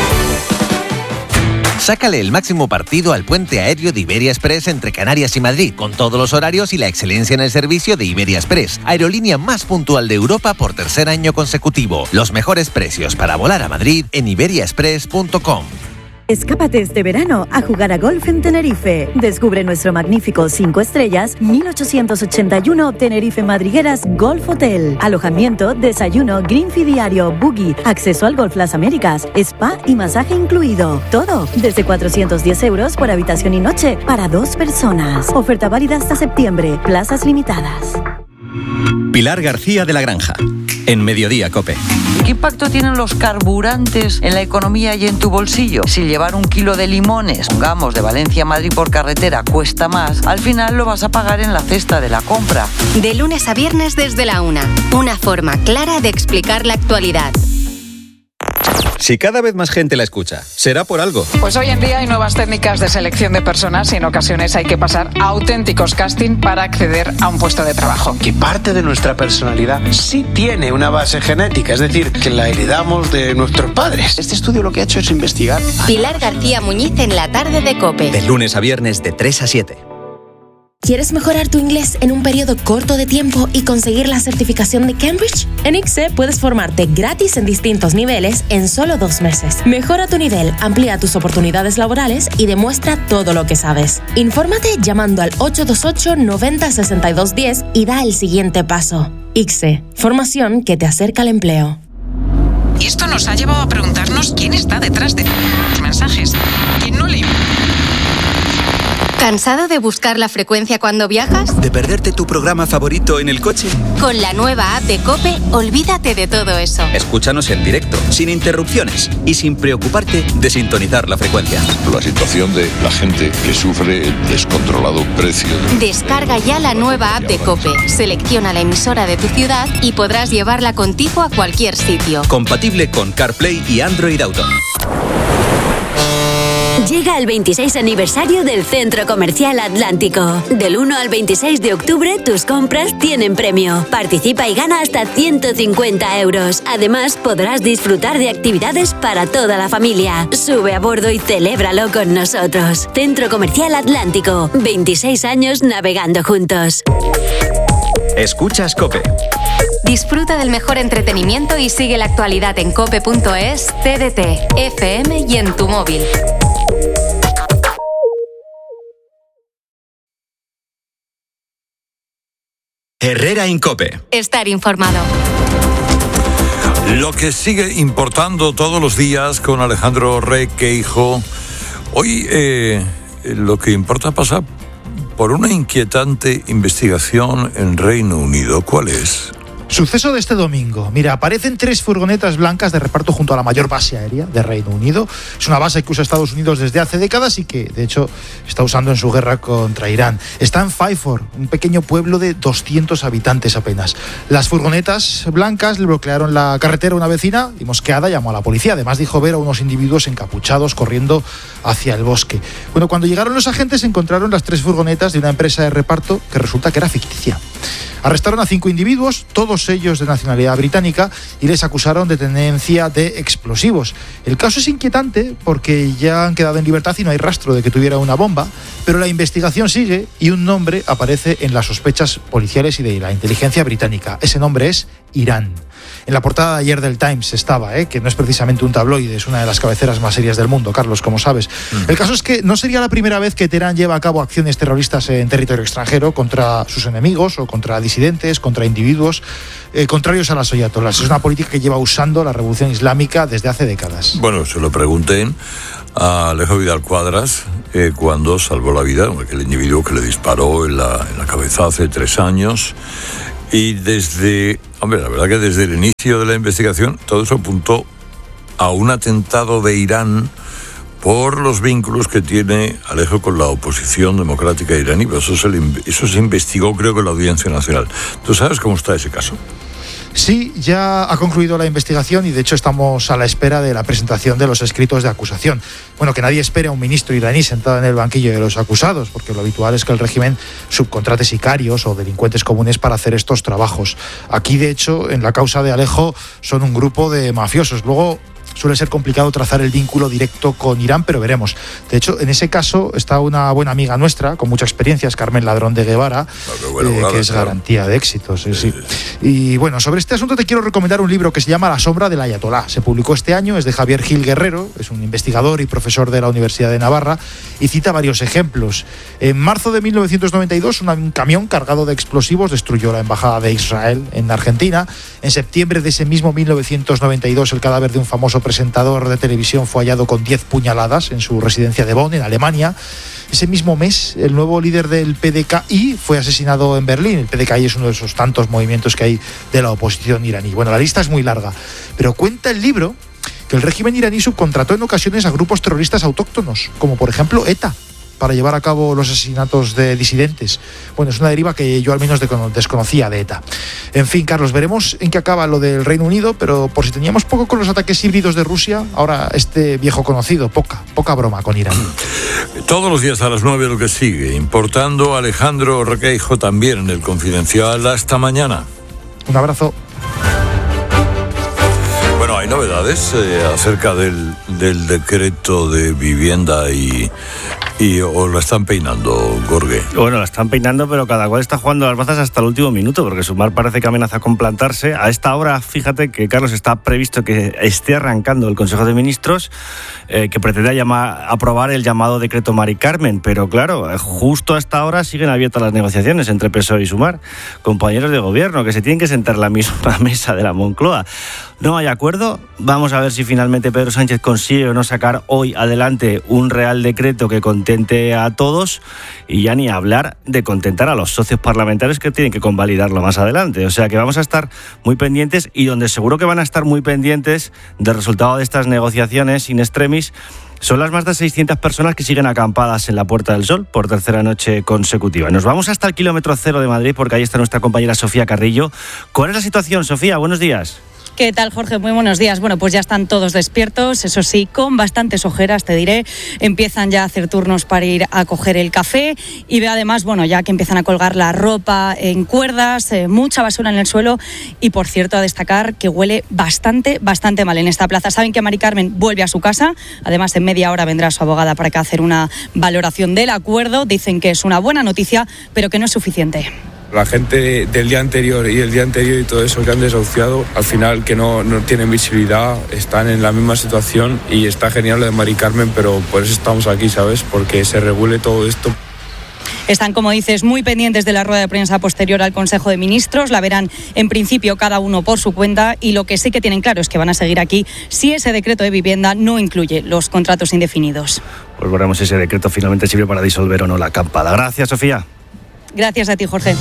Sácale el máximo partido al puente aéreo de Iberia Express entre Canarias y Madrid, con todos los horarios y la excelencia en el servicio de Iberia Express, aerolínea más puntual de Europa por tercer año consecutivo. Los mejores precios para volar a Madrid en iberia express punto com. Escápate este verano a jugar a golf en Tenerife. Descubre nuestro magnífico cinco estrellas mil ochocientos ochenta y uno Tenerife Madrigueras Golf Hotel. Alojamiento, desayuno, green fee diario, buggy, acceso al Golf Las Américas, spa y masaje incluido. Todo desde cuatrocientos diez euros por habitación y noche para dos personas. Oferta válida hasta septiembre. Plazas limitadas. Pilar García de la Granja, en Mediodía COPE. ¿Qué impacto tienen los carburantes en la economía y en tu bolsillo? Si llevar un kilo de limones, pongamos, de Valencia a Madrid por carretera cuesta más, al final lo vas a pagar en la cesta de la compra. De lunes a viernes desde la una. Una forma clara de explicar la actualidad. Si cada vez más gente la escucha, será por algo. Pues hoy en día hay nuevas técnicas de selección de personas y en ocasiones hay que pasar a auténticos casting para acceder a un puesto de trabajo. Que parte de nuestra personalidad sí tiene una base genética, es decir, que la heredamos de nuestros padres. Este estudio lo que ha hecho es investigar. Pilar García Muñiz en la tarde de COPE. De lunes a viernes de tres a siete. ¿Quieres mejorar tu inglés en un periodo corto de tiempo y conseguir la certificación de Cambridge? En ICSE puedes formarte gratis en distintos niveles en solo dos meses. Mejora tu nivel, amplía tus oportunidades laborales y demuestra todo lo que sabes. Infórmate llamando al ocho dos ocho noventa sesenta y dos diez y da el siguiente paso. ICSE, formación que te acerca al empleo. Y esto nos ha llevado a preguntarnos quién está detrás de los mensajes. ¿Quién no le... ¿Cansado de buscar la frecuencia cuando viajas? ¿De perderte tu programa favorito en el coche? Con la nueva app de COPE, olvídate de todo eso. Escúchanos en directo, sin interrupciones y sin preocuparte de sintonizar la frecuencia. La situación de la gente que sufre el descontrolado precio. De... Descarga ya la nueva app de COPE, selecciona la emisora de tu ciudad y podrás llevarla contigo a cualquier sitio. Compatible con CarPlay y Android Auto. Llega el veintiséis aniversario del Centro Comercial Atlántico. Del uno al veintiséis de octubre, tus compras tienen premio. Participa y gana hasta ciento cincuenta euros. Además, podrás disfrutar de actividades para toda la familia. Sube a bordo y celébralo con nosotros. Centro Comercial Atlántico. veintiséis años navegando juntos. Escuchas COPE. Disfruta del mejor entretenimiento y sigue la actualidad en cope punto es, T D T, F M y en tu móvil. Herrera en COPE. Estar informado. Lo que sigue importando todos los días con Alejandro Requeijo. Hoy eh, lo que importa pasa por una inquietante investigación en Reino Unido. ¿Cuál es? Suceso de este domingo. Mira, aparecen tres furgonetas blancas de reparto junto a la mayor base aérea de Reino Unido. Es una base que usa Estados Unidos desde hace décadas y que, de hecho, está usando en su guerra contra Irán. Está en Faiford, un pequeño pueblo de doscientos habitantes apenas. Las furgonetas blancas le bloquearon la carretera a una vecina y mosqueada llamó a la policía. Además, dijo ver a unos individuos encapuchados corriendo hacia el bosque. Bueno, cuando llegaron los agentes encontraron las tres furgonetas de una empresa de reparto que resulta que era ficticia. Arrestaron a cinco individuos, todos ellos de nacionalidad británica, y les acusaron de tenencia de explosivos. El caso es inquietante porque ya han quedado en libertad y no hay rastro de que tuviera una bomba, pero la investigación sigue y un nombre aparece en las sospechas policiales y de la inteligencia británica. Ese nombre es Irán. En la portada de ayer del Times estaba, ¿eh? que no es precisamente un tabloide, es una de las cabeceras más serias del mundo, Carlos, como sabes. Mm. El caso es que no sería la primera vez que Teherán lleva a cabo acciones terroristas en territorio extranjero contra sus enemigos o contra disidentes, contra individuos eh, contrarios a las ayatolás. Es una política que lleva usando la revolución islámica desde hace décadas. Bueno, se lo pregunté a Alejo Vidal Cuadras eh, cuando salvó la vida de aquel individuo que le disparó en la, en la cabeza hace tres años. Y desde, hombre, la verdad que desde el inicio de la investigación todo eso apuntó a un atentado de Irán por los vínculos que tiene Alejo con la oposición democrática iraní. Eso se, le, eso se investigó, creo que en la Audiencia Nacional. ¿Tú sabes cómo está ese caso? Sí, ya ha concluido la investigación y de hecho estamos a la espera de la presentación de los escritos de acusación. Bueno, que nadie espere a un ministro iraní sentado en el banquillo de los acusados, porque lo habitual es que el régimen subcontrate sicarios o delincuentes comunes para hacer estos trabajos. Aquí, de hecho, en la causa de Alejo son un grupo de mafiosos. Luego suele ser complicado trazar el vínculo directo con Irán, pero veremos. De hecho, en ese caso está una buena amiga nuestra, con mucha experiencia, es Carmen Ladrón de Guevara, claro, bueno, eh, que es claro. garantía de éxito. Sí, sí. Y bueno, sobre este asunto te quiero recomendar un libro que se llama La sombra del ayatolá. Se publicó este año, es de Javier Gil Guerrero, es un investigador y profesor de la Universidad de Navarra, y cita varios ejemplos. En marzo de mil novecientos noventa y dos, un camión cargado de explosivos destruyó la embajada de Israel en Argentina. En septiembre de ese mismo mil novecientos noventa y dos, el cadáver de un famoso presentador de televisión fue hallado con diez puñaladas en su residencia de Bonn, en Alemania. Ese mismo mes, el nuevo líder del P D K I fue asesinado en Berlín. El P D K I es uno de esos tantos movimientos que hay de la oposición iraní. Bueno, la lista es muy larga, pero cuenta el libro que el régimen iraní subcontrató en ocasiones a grupos terroristas autóctonos, como por ejemplo ETA, para llevar a cabo los asesinatos de disidentes. Bueno, es una deriva que yo al menos desconocía de ETA. En fin, Carlos, veremos en qué acaba lo del Reino Unido, pero por si teníamos poco con los ataques híbridos de Rusia, ahora este viejo conocido, poca, poca broma con Irán. Todos los días a las nueve lo que sigue, importando Alejandro Requeijo también en el Confidencial. Hasta mañana. Un abrazo. Bueno, hay novedades eh, acerca del, del decreto de vivienda y... ¿Y o la están peinando, Gorge? Bueno, la están peinando, pero cada cual está jugando las bazas hasta el último minuto, porque Sumar parece que amenaza con plantarse. A esta hora, fíjate que, Carlos, está previsto que esté arrancando el Consejo de Ministros, eh, que pretende llamar, aprobar el llamado decreto Mari Carmen, pero claro, justo a esta hora siguen abiertas las negociaciones entre P S O E y Sumar, compañeros de gobierno, que se tienen que sentar en la misma mesa de la Moncloa. No hay acuerdo. Vamos a ver si finalmente Pedro Sánchez consigue o no sacar hoy adelante un real decreto que contente a todos, y ya ni hablar de contentar a los socios parlamentarios que tienen que convalidarlo más adelante. O sea que vamos a estar muy pendientes, y donde seguro que van a estar muy pendientes del resultado de estas negociaciones in extremis son las más de seiscientas personas que siguen acampadas en la Puerta del Sol por tercera noche consecutiva. Nos vamos hasta el kilómetro cero de Madrid, porque ahí está nuestra compañera Sofía Carrillo. ¿Cuál es la situación, Sofía? Buenos días. ¿Qué tal, Jorge? Muy buenos días. Bueno, pues ya están todos despiertos, eso sí, con bastantes ojeras, te diré. Empiezan ya a hacer turnos para ir a coger el café, y ve además, bueno, ya que empiezan a colgar la ropa en cuerdas, eh, mucha basura en el suelo, y por cierto, a destacar que huele bastante, bastante mal en esta plaza. Saben que Mari Carmen vuelve a su casa, además en media hora vendrá su abogada para que hacer una valoración del acuerdo. Dicen que es una buena noticia, pero que no es suficiente. La gente del día anterior y el día anterior y todo eso que han desahuciado, al final que no, no tienen visibilidad, están en la misma situación, y está genial lo de Mari Carmen, pero por eso estamos aquí, ¿sabes? Porque se regule todo esto. Están, como dices, muy pendientes de la rueda de prensa posterior al Consejo de Ministros. La verán en principio cada uno por su cuenta, y lo que sí que tienen claro es que van a seguir aquí si ese decreto de vivienda no incluye los contratos indefinidos. Pues veremos si ese decreto finalmente sirve para disolver o no la acampada. Gracias, Sofía. Gracias a ti, Jorge.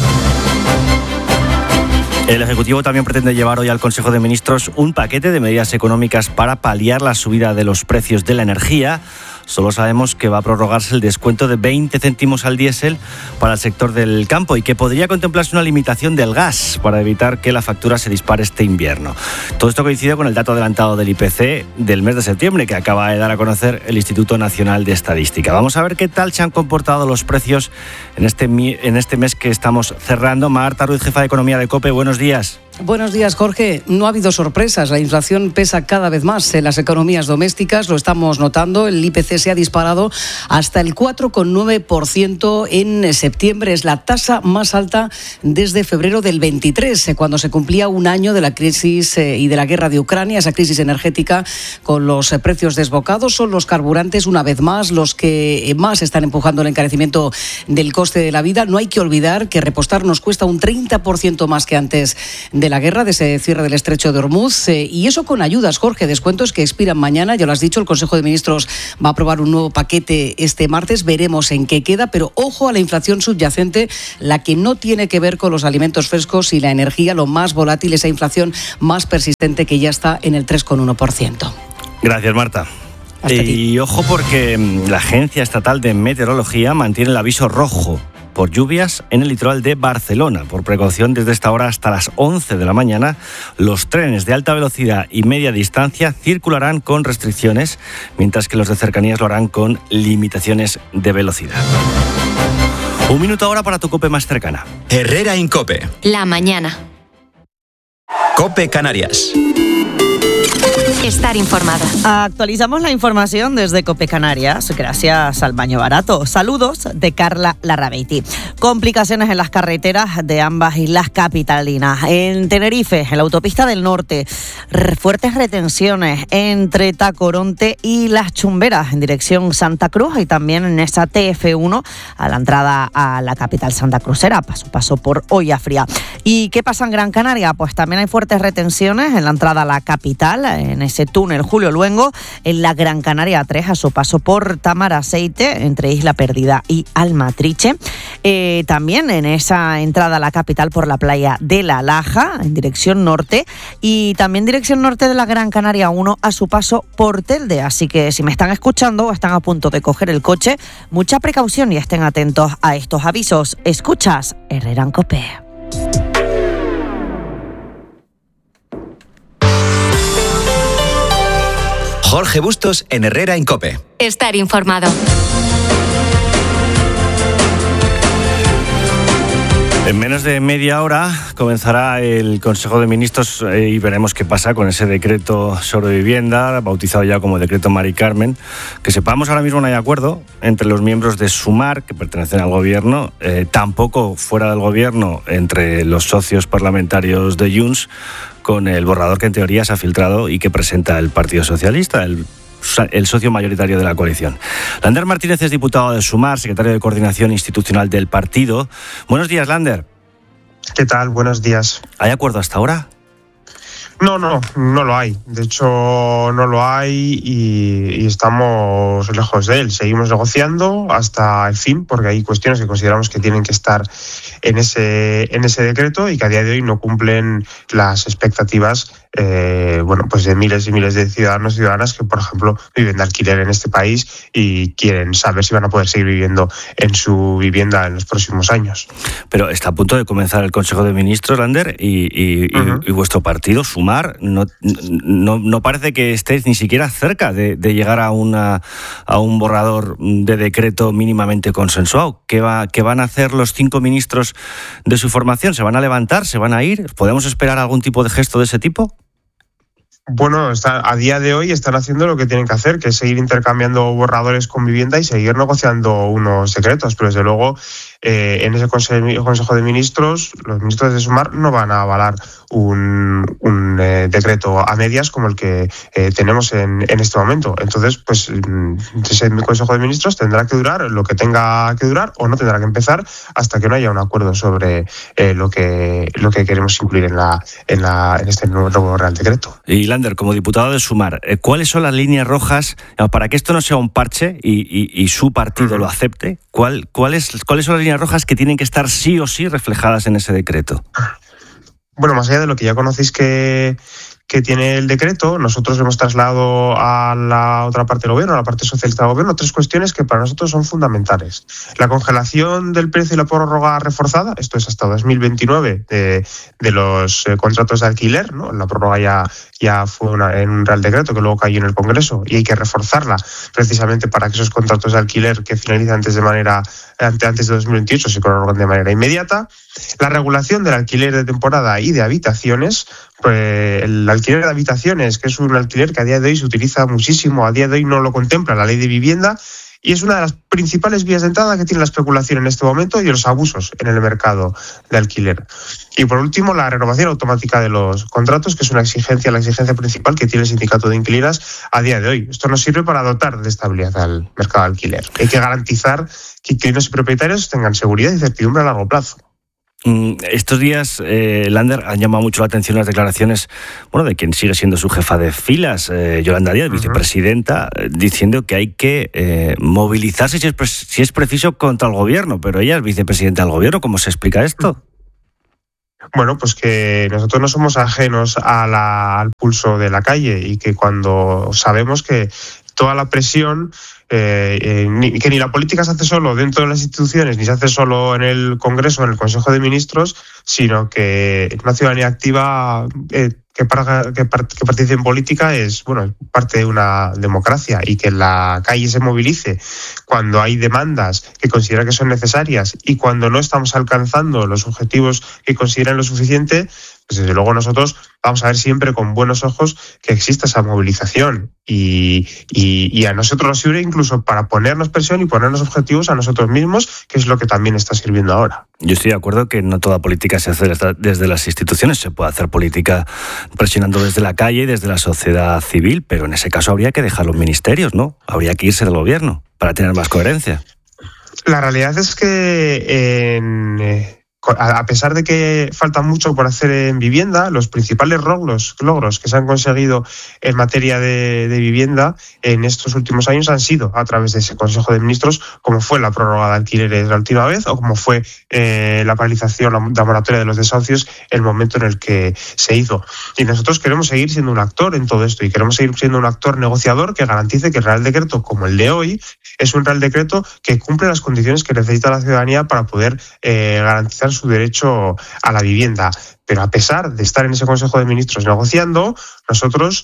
El Ejecutivo también pretende llevar hoy al Consejo de Ministros un paquete de medidas económicas para paliar la subida de los precios de la energía. Solo sabemos que va a prorrogarse el descuento de veinte céntimos al diésel para el sector del campo, y que podría contemplarse una limitación del gas para evitar que la factura se dispare este invierno. Todo esto coincide con el dato adelantado del I P C del mes de septiembre, que acaba de dar a conocer el Instituto Nacional de Estadística. Vamos a ver qué tal se han comportado los precios en este, en este mes que estamos cerrando. Marta Ruiz, jefa de Economía de COPE, buenos días. Buenos días, Jorge. No ha habido sorpresas. La inflación pesa cada vez más en las economías domésticas. Lo estamos notando. El I P C se ha disparado hasta el cuatro coma nueve por ciento en septiembre. Es la tasa más alta desde febrero del veintitrés, cuando se cumplía un año de la crisis y de la guerra de Ucrania, esa crisis energética con los precios desbocados. Son los carburantes, una vez más, los que más están empujando el encarecimiento del coste de la vida. No hay que olvidar que repostar nos cuesta un treinta por ciento más que antes de la guerra, de ese cierre del estrecho de Hormuz, eh, y eso con ayudas, Jorge, descuentos que expiran mañana. Ya lo has dicho, el Consejo de Ministros va a aprobar un nuevo paquete este martes, veremos en qué queda, pero ojo a la inflación subyacente, la que no tiene que ver con los alimentos frescos y la energía, lo más volátil, esa inflación más persistente que ya está en el tres coma uno por ciento. Gracias, Marta. Y ojo, porque la Agencia Estatal de Meteorología mantiene el aviso rojo por lluvias en el litoral de Barcelona. Por precaución, desde esta hora hasta las once de la mañana, los trenes de alta velocidad y media distancia circularán con restricciones, mientras que los de cercanías lo harán con limitaciones de velocidad. Un minuto ahora para tu COPE más cercana. Herrera Incope. La mañana. COPE Canarias. Estar informado. Actualizamos la información desde COPE Canarias, gracias al Baño Barato. Saludos de Carla Larrabeiti. Complicaciones en las carreteras de ambas islas capitalinas. En Tenerife, en la autopista del norte, fuertes retenciones entre Tacoronte y Las Chumberas, en dirección Santa Cruz, y también en esa T F uno, a la entrada a la capital santacruzera, paso, paso por Hoyafría. ¿Y qué pasa en Gran Canaria? Pues también hay fuertes retenciones en la entrada a la capital, en ese túnel Julio Luengo, en la Gran Canaria tres, a su paso por Tamaraceite, entre Isla Perdida y Almatriche. Eh, también en esa entrada a la capital por la playa de La Laja, en dirección norte, y también dirección norte de la Gran Canaria uno, a su paso por Telde. Así que si me están escuchando o están a punto de coger el coche, mucha precaución y estén atentos a estos avisos. Escuchas Herrera en COPE. Jorge Bustos en Herrera en COPE. Estar informado. En menos de media hora comenzará el Consejo de Ministros eh, y veremos qué pasa con ese decreto sobre vivienda, bautizado ya como decreto Mari Carmen. Que sepamos, ahora mismo no hay acuerdo entre los miembros de Sumar, que pertenecen al gobierno, eh, tampoco fuera del gobierno entre los socios parlamentarios de Junts, con el borrador que en teoría se ha filtrado y que presenta el Partido Socialista, el el socio mayoritario de la coalición. Lander Martínez es diputado de Sumar, secretario de Coordinación Institucional del partido. Buenos días, Lander. ¿Qué tal? Buenos días. ¿Hay acuerdo hasta ahora? No, no, no lo hay. De hecho, no lo hay y, y estamos lejos de él. Seguimos negociando hasta el fin, porque hay cuestiones que consideramos que tienen que estar en ese, en ese decreto y que a día de hoy no cumplen las expectativas eh, bueno, pues de miles y miles de ciudadanos y ciudadanas que, por ejemplo, viven de alquiler en este país y quieren saber si van a poder seguir viviendo en su vivienda en los próximos años. Pero está a punto de comenzar el Consejo de Ministros, Lander, y, y, uh-huh. y, y vuestro partido, Sumar, no, no, no parece que estéis ni siquiera cerca de, de llegar a, una, a un borrador de decreto mínimamente consensuado. ¿Qué, va, ¿Qué van a hacer los cinco ministros de su formación? ¿Se van a levantar? ¿Se van a ir? ¿Podemos esperar algún tipo de gesto de ese tipo? Bueno, está, a día de hoy están haciendo lo que tienen que hacer, que es seguir intercambiando borradores con vivienda y seguir negociando unos decretos, pero desde luego eh, en ese Consejo de Ministros los ministros de Sumar no van a avalar un, un eh, decreto a medias como el que eh, tenemos en, en este momento. Entonces, pues ese Consejo de Ministros tendrá que durar lo que tenga que durar o no tendrá que empezar hasta que no haya un acuerdo sobre eh, lo que lo que queremos incluir en la en la en este nuevo Real Decreto. Y Lander, como diputado de Sumar, ¿cuáles son las líneas rojas para que esto no sea un parche y, y, y su partido uh-huh. lo acepte? ¿Cuál, cuáles, ¿Cuáles son las líneas rojas que tienen que estar sí o sí reflejadas en ese decreto? Bueno, más allá de lo que ya conocéis que, que tiene el decreto, nosotros hemos trasladado a la otra parte del gobierno, a la parte socialista del gobierno, tres cuestiones que para nosotros son fundamentales. La congelación del precio y la prórroga reforzada, esto es hasta dos mil veintinueve, de, de los eh, contratos de alquiler, ¿no? La prórroga ya, ya fue una, en un Real Decreto que luego cayó en el Congreso y hay que reforzarla precisamente para que esos contratos de alquiler que finalizan antes de manera antes de dos mil veintiocho se prorroguen de manera inmediata. La regulación del alquiler de temporada y de habitaciones, pues el alquiler de habitaciones, que es un alquiler que a día de hoy se utiliza muchísimo, a día de hoy no lo contempla la ley de vivienda, y es una de las principales vías de entrada que tiene la especulación en este momento y los abusos en el mercado de alquiler. Y por último, la renovación automática de los contratos, que es una exigencia, la exigencia principal que tiene el sindicato de inquilinas a día de hoy. Esto nos sirve para dotar de estabilidad al mercado de alquiler. Hay que garantizar que inquilinos y propietarios tengan seguridad y certidumbre a largo plazo. Estos días, eh, Lander, han llamado mucho la atención las declaraciones, bueno, de quien sigue siendo su jefa de filas, eh, Yolanda Díaz, uh-huh. vicepresidenta, eh, diciendo que hay que eh, movilizarse si es, pre- si es preciso contra el gobierno, pero ella es vicepresidenta del gobierno. ¿Cómo se explica esto? Bueno, pues que nosotros no somos ajenos a la, al pulso de la calle y que cuando sabemos que toda la presión, eh, eh, ni, que ni la política se hace solo dentro de las instituciones, ni se hace solo en el Congreso, en el Consejo de Ministros, sino que una ciudadanía activa eh, que, para, que, part, que participe en política es, bueno, parte de una democracia, y que la calle se movilice cuando hay demandas que considera que son necesarias y cuando no estamos alcanzando los objetivos que consideran lo suficiente, pues desde luego nosotros vamos a ver siempre con buenos ojos que exista esa movilización y, y, y a nosotros nos sirve incluso para ponernos presión y ponernos objetivos a nosotros mismos, que es lo que también está sirviendo ahora. Yo estoy de acuerdo que no toda política se hace desde las instituciones, se puede hacer política presionando desde la calle y desde la sociedad civil, pero en ese caso habría que dejar los ministerios, ¿no? Habría que irse del gobierno para tener más coherencia. La realidad es que en... Eh, a pesar de que falta mucho por hacer en vivienda, los principales logros, logros que se han conseguido en materia de, de vivienda en estos últimos años han sido a través de ese Consejo de Ministros, como fue la prórroga de alquileres la última vez o como fue eh, la paralización, la, la moratoria de los desahucios, el momento en el que se hizo. Y nosotros queremos seguir siendo un actor en todo esto y queremos seguir siendo un actor negociador que garantice que el Real Decreto, como el de hoy, es un Real Decreto que cumple las condiciones que necesita la ciudadanía para poder eh, garantizar su derecho a la vivienda. Pero a pesar de estar en ese Consejo de Ministros negociando, nosotros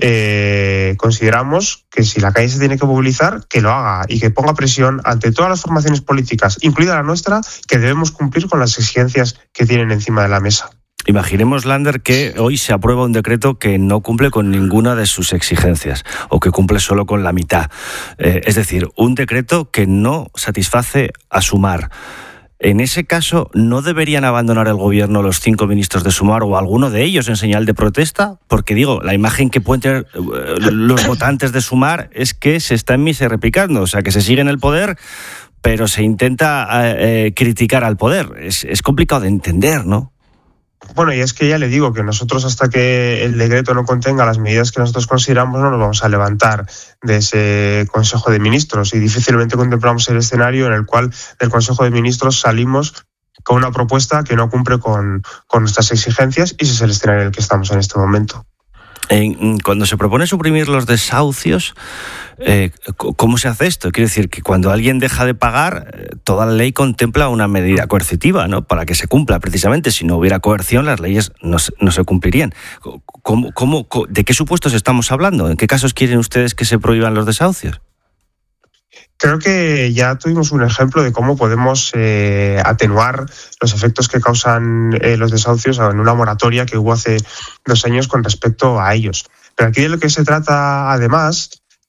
eh, consideramos que si la calle se tiene que movilizar, que lo haga y que ponga presión ante todas las formaciones políticas, incluida la nuestra, que debemos cumplir con las exigencias que tienen encima de la mesa. Imaginemos, Lander, que hoy se aprueba un decreto que no cumple con ninguna de sus exigencias o que cumple solo con la mitad. Eh, es decir, un decreto que no satisface a Sumar. En ese caso, ¿no deberían abandonar el gobierno los cinco ministros de Sumar o alguno de ellos en señal de protesta? Porque, digo, la imagen que pueden tener los votantes de Sumar es que se está en misa y repicando, o sea, que se sigue en el poder, pero se intenta eh, criticar al poder. Es, es complicado de entender, ¿no? Bueno, y es que ya le digo que nosotros hasta que el decreto no contenga las medidas que nosotros consideramos no nos vamos a levantar de ese Consejo de Ministros y difícilmente contemplamos el escenario en el cual del Consejo de Ministros salimos con una propuesta que no cumple con, con nuestras exigencias, y ese es el escenario en el que estamos en este momento. En, cuando se propone suprimir los desahucios, eh, ¿cómo se hace esto? Quiero decir que cuando alguien deja de pagar, toda la ley contempla una medida coercitiva, ¿no? Para que se cumpla precisamente. Si no hubiera coerción, las leyes no se, no se cumplirían. ¿Cómo, cómo, ¿De qué supuestos estamos hablando? ¿En qué casos quieren ustedes que se prohíban los desahucios? Creo que ya tuvimos un ejemplo de cómo podemos eh, atenuar los efectos que causan eh, los desahucios en una moratoria que hubo hace dos años con respecto a ellos. Pero aquí de lo que se trata, además,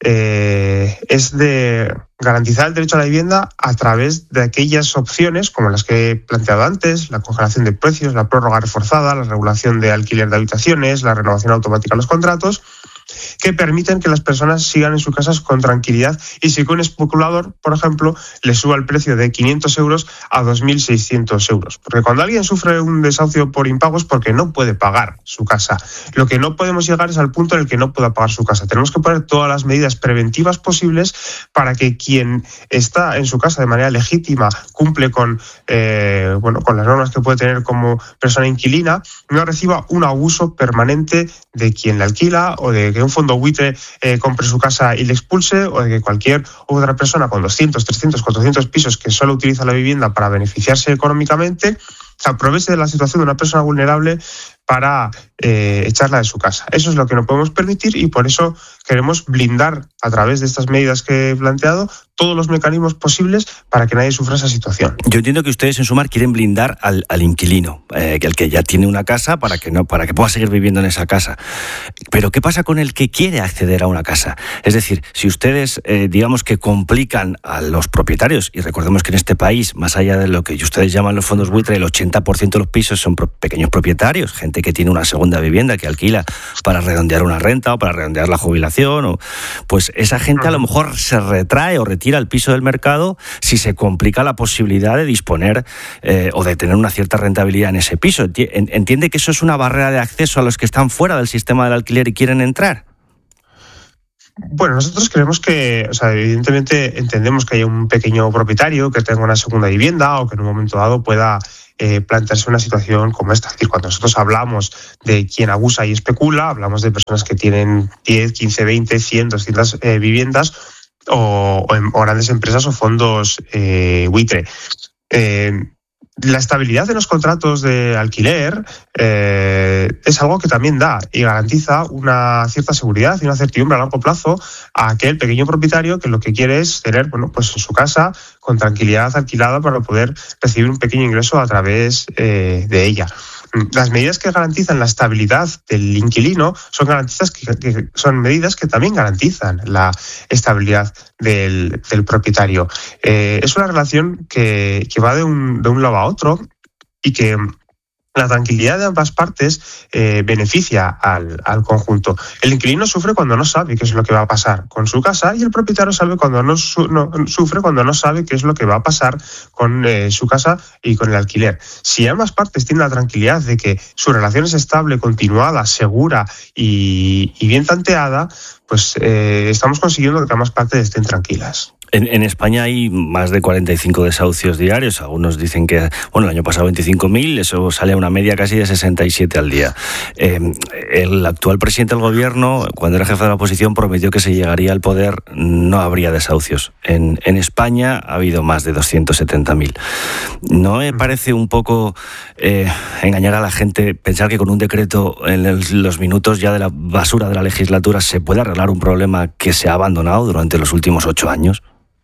eh, es de garantizar el derecho a la vivienda a través de aquellas opciones como las que he planteado antes: la congelación de precios, la prórroga reforzada, la regulación de alquiler de habitaciones, la renovación automática de los contratos, que permiten que las personas sigan en sus casas con tranquilidad y si un especulador, por ejemplo, le suba el precio de quinientos euros a dos mil seiscientos euros. Porque cuando alguien sufre un desahucio por impago es porque no puede pagar su casa. Lo que no podemos llegar es al punto en el que no pueda pagar su casa. Tenemos que poner todas las medidas preventivas posibles para que quien está en su casa de manera legítima, cumple con, eh, bueno, con las normas que puede tener como persona inquilina, no reciba un abuso permanente de quien le alquila, o de que un fondo buitre eh, compre su casa y le expulse, o de que cualquier otra persona con doscientos, trescientos, cuatrocientos pisos que solo utiliza la vivienda para beneficiarse económicamente se aproveche de la situación de una persona vulnerable para eh, echarla de su casa. Eso es lo que no podemos permitir y por eso queremos blindar a través de estas medidas que he planteado todos los mecanismos posibles para que nadie sufra esa situación. Yo entiendo que ustedes en Sumar quieren blindar al, al inquilino, eh, el que ya tiene una casa para que no, para que pueda seguir viviendo en esa casa. Pero ¿qué pasa con el que quiere acceder a una casa? Es decir, si ustedes, eh, digamos que complican a los propietarios, y recordemos que en este país, más allá de lo que ustedes llaman los fondos buitre, el ochenta por ciento de los pisos son pro- pequeños propietarios, gente que tiene una segunda vivienda que alquila para redondear una renta o para redondear la jubilación, o, pues esa gente a lo mejor se retrae o retira el piso del mercado si se complica la posibilidad de disponer eh, o de tener una cierta rentabilidad en ese piso. ¿Entiende que eso es una barrera de acceso a los que están fuera del sistema del alquiler y quieren entrar? Bueno, nosotros creemos que, o sea, evidentemente entendemos que haya un pequeño propietario que tenga una segunda vivienda o que en un momento dado pueda eh, plantearse una situación como esta. Es decir, cuando nosotros hablamos de quien abusa y especula, hablamos de personas que tienen diez, quince, veinte, cien, doscientas eh, viviendas o, o, en, o grandes empresas o fondos eh, buitre. Eh, La estabilidad de los contratos de alquiler eh, es algo que también da y garantiza una cierta seguridad y una certidumbre a largo plazo a aquel pequeño propietario que lo que quiere es tener, bueno, pues en su casa con tranquilidad alquilada para poder recibir un pequeño ingreso a través eh, de ella. Las medidas que garantizan la estabilidad del inquilino son, garantizas que, que son medidas que también garantizan la estabilidad del, del propietario. Eh, es una relación que, que va de un, de un lado a otro y que la tranquilidad de ambas partes eh, beneficia al, al conjunto. El inquilino sufre cuando no sabe qué es lo que va a pasar con su casa y el propietario sabe cuando no, su, no sufre cuando no sabe qué es lo que va a pasar con eh, su casa y con el alquiler. Si ambas partes tienen la tranquilidad de que su relación es estable, continuada, segura y, y bien tanteada, pues eh, estamos consiguiendo que ambas partes estén tranquilas. En, en España hay más de cuarenta y cinco desahucios diarios. Algunos dicen que, bueno, el año pasado veinticinco mil, eso sale a una media casi de sesenta y siete al día. Eh, el actual presidente del gobierno, cuando era jefe de la oposición, prometió que si llegaría al poder no habría desahucios. En, en España ha habido más de doscientos setenta mil. ¿No me parece un poco eh, engañar a la gente pensar que con un decreto en el, los minutos ya de la basura de la legislatura se puede arreglar un problema que se ha abandonado durante los últimos ocho años?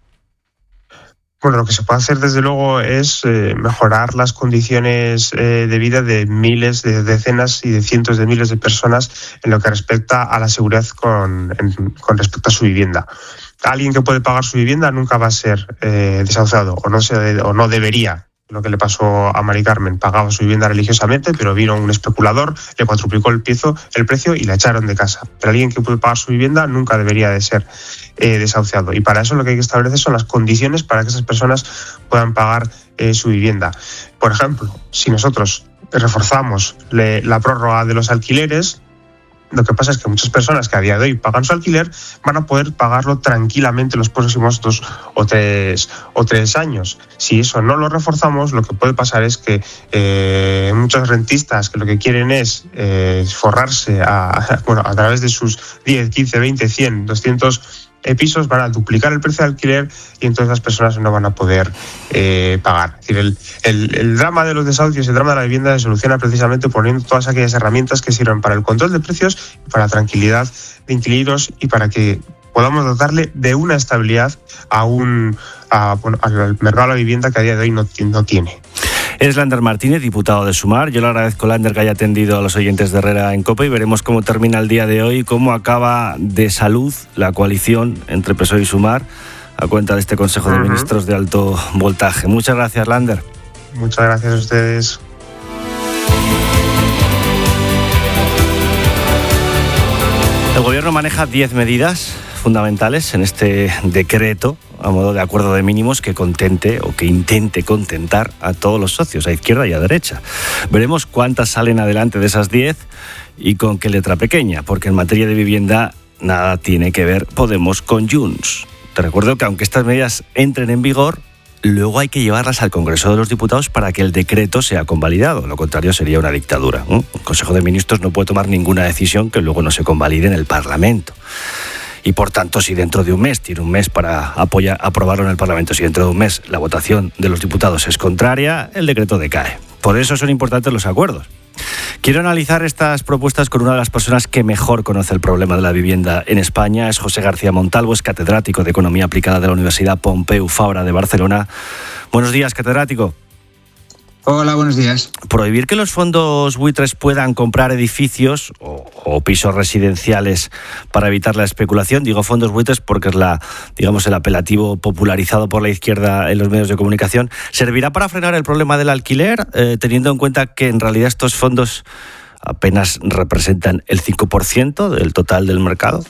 Bueno, lo que se puede hacer desde luego es eh, mejorar las condiciones eh, de vida de miles, de decenas y de cientos de miles de personas en lo que respecta a la seguridad con, en, con respecto a su vivienda. Alguien que puede pagar su vivienda nunca va a ser eh, desahuciado o no, se, o no debería. Lo que le pasó a Mari Carmen, pagaba su vivienda religiosamente, pero vino un especulador, le cuatruplicó el precio, el precio y la echaron de casa. Pero alguien que puede pagar su vivienda nunca debería de ser eh, desahuciado. Y para eso lo que hay que establecer son las condiciones para que esas personas puedan pagar eh, su vivienda. Por ejemplo, si nosotros reforzamos le, la prórroga de los alquileres, lo que pasa es que muchas personas que a día de hoy pagan su alquiler van a poder pagarlo tranquilamente los próximos dos o tres, o tres años. Si eso no lo reforzamos, lo que puede pasar es que eh, muchos rentistas que lo que quieren es eh, forrarse a, bueno, a través de sus diez, quince, veinte, cien, doscientos pisos van a duplicar el precio de alquiler y entonces las personas no van a poder eh, pagar. Es decir, el, el, el drama de los desahucios, el drama de la vivienda se soluciona precisamente poniendo todas aquellas herramientas que sirven para el control de precios, para la tranquilidad de inquilinos y para que podamos dotarle de una estabilidad a un, a, bueno, al mercado de la vivienda que a día de hoy no, no tiene. Es Lander Martínez, diputado de Sumar. Yo le agradezco, Lander, que haya atendido a los oyentes de Herrera en COPE y veremos cómo termina el día de hoy, cómo acaba de salud la coalición entre P S O E y Sumar a cuenta de este Consejo de uh-huh. Ministros de alto voltaje. Muchas gracias, Lander. Muchas gracias a ustedes. El Gobierno maneja diez medidas fundamentales en este decreto a modo de acuerdo de mínimos que contente o que intente contentar a todos los socios, a izquierda y a derecha. Veremos cuántas salen adelante de esas diez y con qué letra pequeña, porque en materia de vivienda nada tiene que ver Podemos con Junts. Te recuerdo que aunque estas medidas entren en vigor, luego hay que llevarlas al Congreso de los Diputados para que el decreto sea convalidado. Lo contrario sería una dictadura. ¿eh? El Consejo de Ministros no puede tomar ninguna decisión que luego no se convalide en el Parlamento. Y por tanto, si dentro de un mes, tiene un mes para apoyar, aprobarlo en el Parlamento, si dentro de un mes la votación de los diputados es contraria, el decreto decae. Por eso son importantes los acuerdos. Quiero analizar estas propuestas con una de las personas que mejor conoce el problema de la vivienda en España. Es José García Montalvo, es catedrático de Economía Aplicada de la Universidad Pompeu Fabra de Barcelona. Buenos días, catedrático. Hola, buenos días. Prohibir que los fondos buitres puedan comprar edificios o, o pisos residenciales para evitar la especulación, digo fondos buitres porque es la, digamos, el apelativo popularizado por la izquierda en los medios de comunicación, ¿servirá para frenar el problema del alquiler, eh, teniendo en cuenta que en realidad estos fondos apenas representan el cinco por ciento del total del mercado?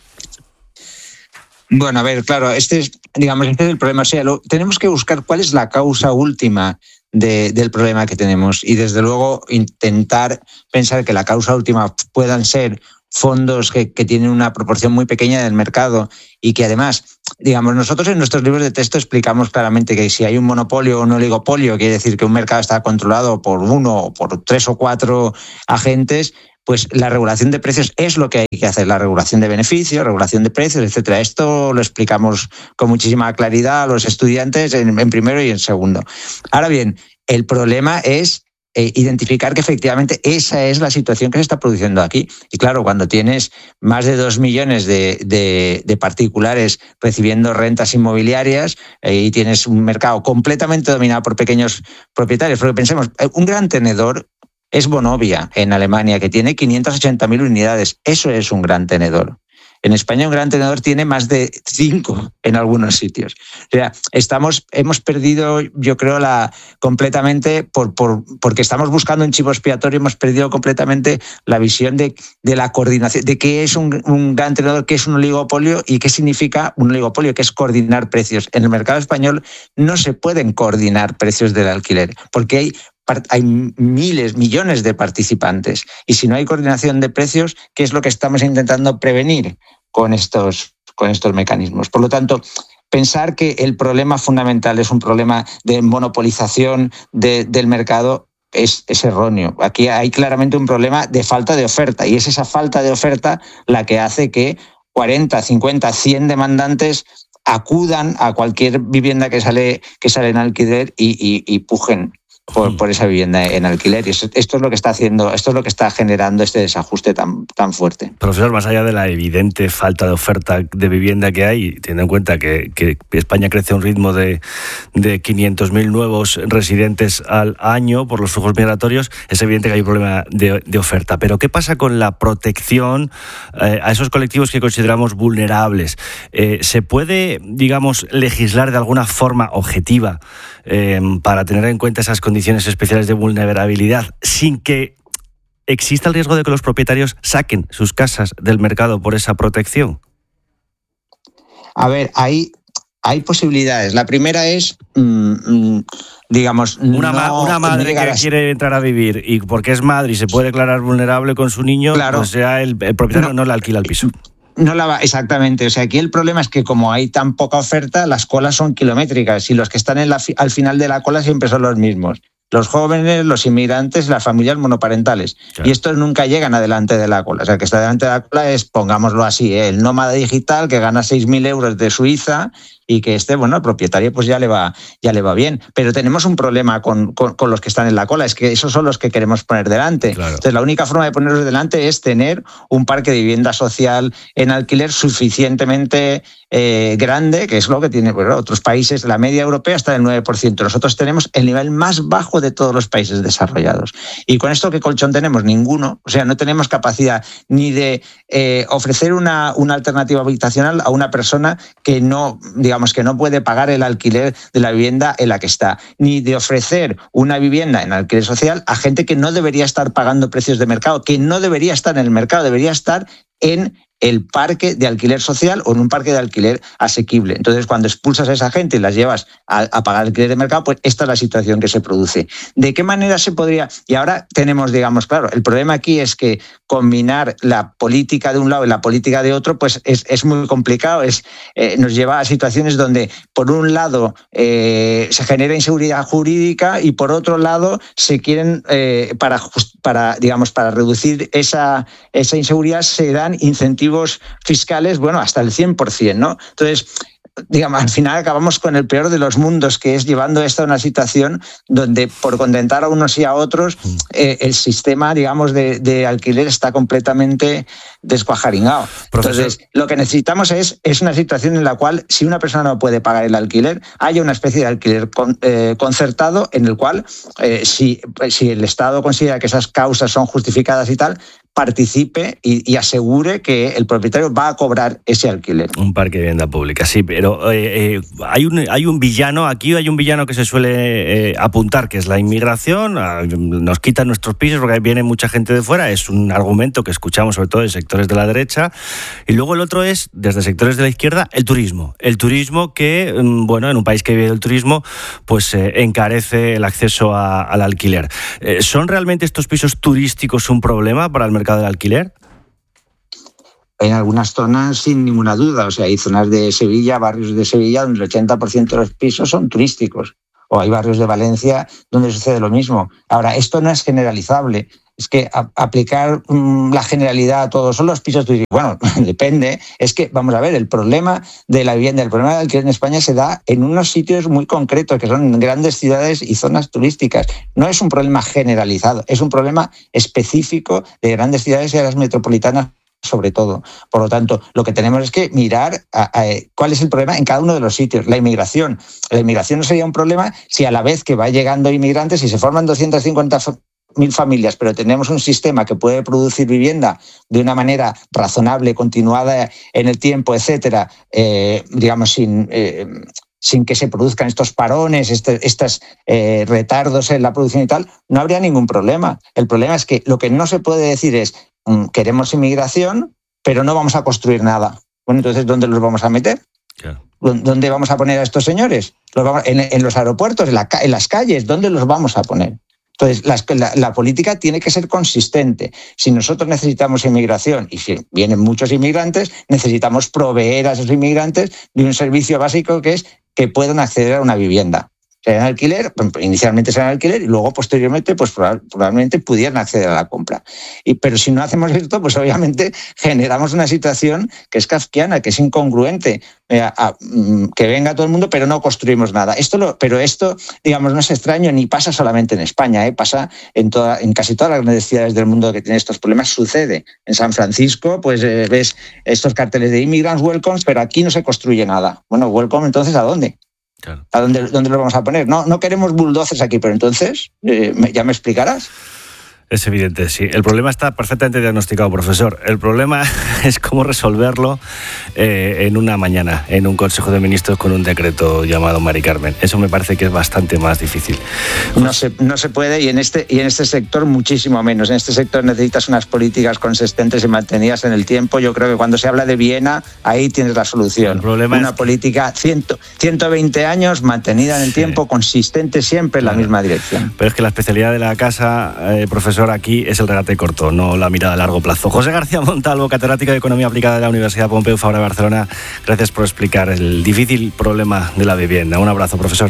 Bueno, a ver, claro, este es, digamos, este es el problema. O sea, lo, tenemos que buscar cuál es la causa última de, del problema que tenemos y, desde luego, intentar pensar que la causa última puedan ser fondos que, que tienen una proporción muy pequeña del mercado y que, además, digamos, nosotros en nuestros libros de texto explicamos claramente que si hay un monopolio o un oligopolio, quiere decir que un mercado está controlado por uno o por tres o cuatro agentes, pues la regulación de precios es lo que hay que hacer, la regulación de beneficios, regulación de precios, etcétera. Esto lo explicamos con muchísima claridad a los estudiantes en, en primero y en segundo. Ahora bien, el problema es eh, identificar que efectivamente esa es la situación que se está produciendo aquí. Y claro, cuando tienes más de dos millones de, de, de particulares recibiendo rentas inmobiliarias eh, y tienes un mercado completamente dominado por pequeños propietarios, porque pensemos, un gran tenedor es Vonovia en Alemania, que tiene quinientas ochenta mil unidades. Eso es un gran tenedor. En España un gran tenedor tiene más de cinco en algunos sitios. O sea, estamos, hemos perdido, yo creo, la completamente, por, por, porque estamos buscando un chivo expiatorio, hemos perdido completamente la visión de, de la coordinación, de qué es un, un gran tenedor, qué es un oligopolio y qué significa un oligopolio, que es coordinar precios. En el mercado español no se pueden coordinar precios del alquiler, porque hay Hay miles, millones de participantes. Y si no hay coordinación de precios, ¿qué es lo que estamos intentando prevenir con estos, con estos mecanismos? Por lo tanto, pensar que el problema fundamental es un problema de monopolización de, del mercado es, es erróneo. Aquí hay claramente un problema de falta de oferta, y es esa falta de oferta la que hace que cuarenta, cincuenta, cien demandantes acudan a cualquier vivienda que sale, que sale en alquiler y, y, y pujen Por, por esa vivienda en alquiler. Y esto, esto es lo que está haciendo, esto es lo que está generando este desajuste tan, tan fuerte. Profesor, más allá de la evidente falta de oferta de vivienda que hay, teniendo en cuenta que, que España crece a un ritmo de, de quinientos mil nuevos residentes al año por los flujos migratorios, es evidente que hay un problema de, de oferta. Pero ¿qué pasa con la protección eh, a esos colectivos que consideramos vulnerables? Eh, ¿Se puede, digamos, legislar de alguna forma objetiva eh, para tener en cuenta esas condiciones condiciones especiales de vulnerabilidad sin que exista el riesgo de que los propietarios saquen sus casas del mercado por esa protección? A ver, hay, hay posibilidades. La primera es, mmm, digamos, una, no ma- una madre que a... quiere entrar a vivir y porque es madre y se puede declarar vulnerable con su niño, claro. Pues sea el, el propietario no, no le alquila el piso. No la va, exactamente. O sea, aquí el problema es que como hay tan poca oferta, las colas son kilométricas y los que están en la, al final de la cola siempre son los mismos. Los jóvenes, los inmigrantes, las familias monoparentales. Claro. Y estos nunca llegan adelante de la cola. O sea, el que está delante de la cola es, pongámoslo así, ¿eh? el nómada digital que gana seis mil euros de Suiza y que este, bueno, el propietario pues ya le va, ya le va bien. Pero tenemos un problema con, con, con los que están en la cola, es que esos son los que queremos poner delante. Claro. Entonces, la única forma de ponerlos delante es tener un parque de vivienda social en alquiler suficientemente eh, grande, que es lo que tienen bueno, otros países. La media europea está del nueve por ciento. Nosotros tenemos el nivel más bajo de todos los países desarrollados. ¿Y con esto qué colchón tenemos? Ninguno. O sea, no tenemos capacidad ni de eh, ofrecer una, una alternativa habitacional a una persona que no, digamos, que no puede pagar el alquiler de la vivienda en la que está, ni de ofrecer una vivienda en alquiler social a gente que no debería estar pagando precios de mercado, que no debería estar en el mercado, debería estar en el parque de alquiler social o en un parque de alquiler asequible. Entonces, cuando expulsas a esa gente y las llevas a, a pagar alquiler de mercado, pues esta es la situación que se produce. ¿De qué manera se podría? Y ahora tenemos, digamos, claro, el problema aquí es que combinar la política de un lado y la política de otro, pues es, es muy complicado. Es, eh, nos lleva a situaciones donde, por un lado, eh, se genera inseguridad jurídica y, por otro lado, se quieren, eh, para, para, digamos, para reducir esa, esa inseguridad, se dan incentivos fiscales, bueno, hasta el cien por ciento, ¿no? Entonces, digamos, al final acabamos con el peor de los mundos, que es llevando esto a una situación donde por contentar a unos y a otros eh, el sistema, digamos, de, de alquiler está completamente descuajaringado. Profesor. Entonces, lo que necesitamos es, es una situación en la cual, si una persona no puede pagar el alquiler, haya una especie de alquiler con, eh, concertado en el cual, eh, si, si el Estado considera que esas causas son justificadas y tal, participe y, y asegure que el propietario va a cobrar ese alquiler. Un parque de vivienda pública, sí, pero eh, eh, hay, un, hay un villano, aquí hay un villano que se suele eh, apuntar, que es la inmigración, a, nos quitan nuestros pisos porque viene mucha gente de fuera, es un argumento que escuchamos sobre todo de sectores de la derecha, y luego el otro es, desde sectores de la izquierda, el turismo. El turismo que, bueno, en un país que vive del turismo, pues eh, encarece el acceso a, al alquiler. Eh, ¿Son realmente estos pisos turísticos un problema para el mercado del alquiler? En algunas zonas, sin ninguna duda. O sea, hay zonas de Sevilla, barrios de Sevilla, donde el ochenta por ciento de los pisos son turísticos. O hay barrios de Valencia donde sucede lo mismo. Ahora, esto no es generalizable. Es que a, aplicar mmm, la generalidad a todos son los pisos turísticos. Bueno, depende. Es que, vamos a ver, el problema de la vivienda, el problema del alquiler en España se da en unos sitios muy concretos, que son grandes ciudades y zonas turísticas. No es un problema generalizado, es un problema específico de grandes ciudades y de las metropolitanas, sobre todo. Por lo tanto, lo que tenemos es que mirar a, a, cuál es el problema en cada uno de los sitios. La inmigración. La inmigración no sería un problema si a la vez que va llegando inmigrantes, si se forman doscientas cincuenta mil familias, pero tenemos un sistema que puede producir vivienda de una manera razonable, continuada en el tiempo, etcétera, eh, digamos, sin... Eh, sin que se produzcan estos parones, este, estos eh, retardos en la producción y tal, no habría ningún problema. El problema es que lo que no se puede decir es mmm, queremos inmigración, pero no vamos a construir nada. Bueno, entonces, ¿dónde los vamos a meter? Claro. ¿Dónde vamos a poner a estos señores? ¿Los vamos, en, en los aeropuertos, en, la, en las calles? ¿Dónde los vamos a poner? Entonces, la, la, la política tiene que ser consistente. Si nosotros necesitamos inmigración y si vienen muchos inmigrantes, necesitamos proveer a esos inmigrantes de un servicio básico que es que puedan acceder a una vivienda. Será en alquiler, inicialmente será en alquiler y luego posteriormente pues probablemente pudieran acceder a la compra. Y, pero si no hacemos esto, pues obviamente generamos una situación que es kafkiana, que es incongruente, eh, a, mm, que venga todo el mundo pero no construimos nada. Esto lo, pero esto, digamos, no es extraño ni pasa solamente en España, eh, pasa en, toda, en casi todas las grandes ciudades del mundo que tienen estos problemas, sucede. En San Francisco pues eh, ves estos carteles de Immigrants Welcome, pero aquí no se construye nada. Bueno, welcome, entonces ¿a dónde? Claro. ¿A dónde, dónde lo vamos a poner? No, no queremos bulldozers aquí, pero entonces, eh, ¿ya me explicarás? Es evidente, sí. El problema está perfectamente diagnosticado, profesor. El problema es cómo resolverlo eh, en una mañana, en un Consejo de Ministros con un decreto llamado Mari Carmen. Eso me parece que es bastante más difícil. No se, no se puede y en, este, y en este sector muchísimo menos. En este sector necesitas unas políticas consistentes y mantenidas en el tiempo. Yo creo que cuando se habla de Viena, ahí tienes la solución. El problema una es política ciento, ciento veinte años mantenida en el sí. tiempo, consistente siempre en claro. la misma dirección. Pero es que la especialidad de la casa, eh, profesor, aquí es el regate corto, no la mirada a largo plazo. José García Montalvo, catedrático de Economía Aplicada de la Universidad Pompeu Fabra de Barcelona, gracias por explicar el difícil problema de la vivienda. Un abrazo, profesor.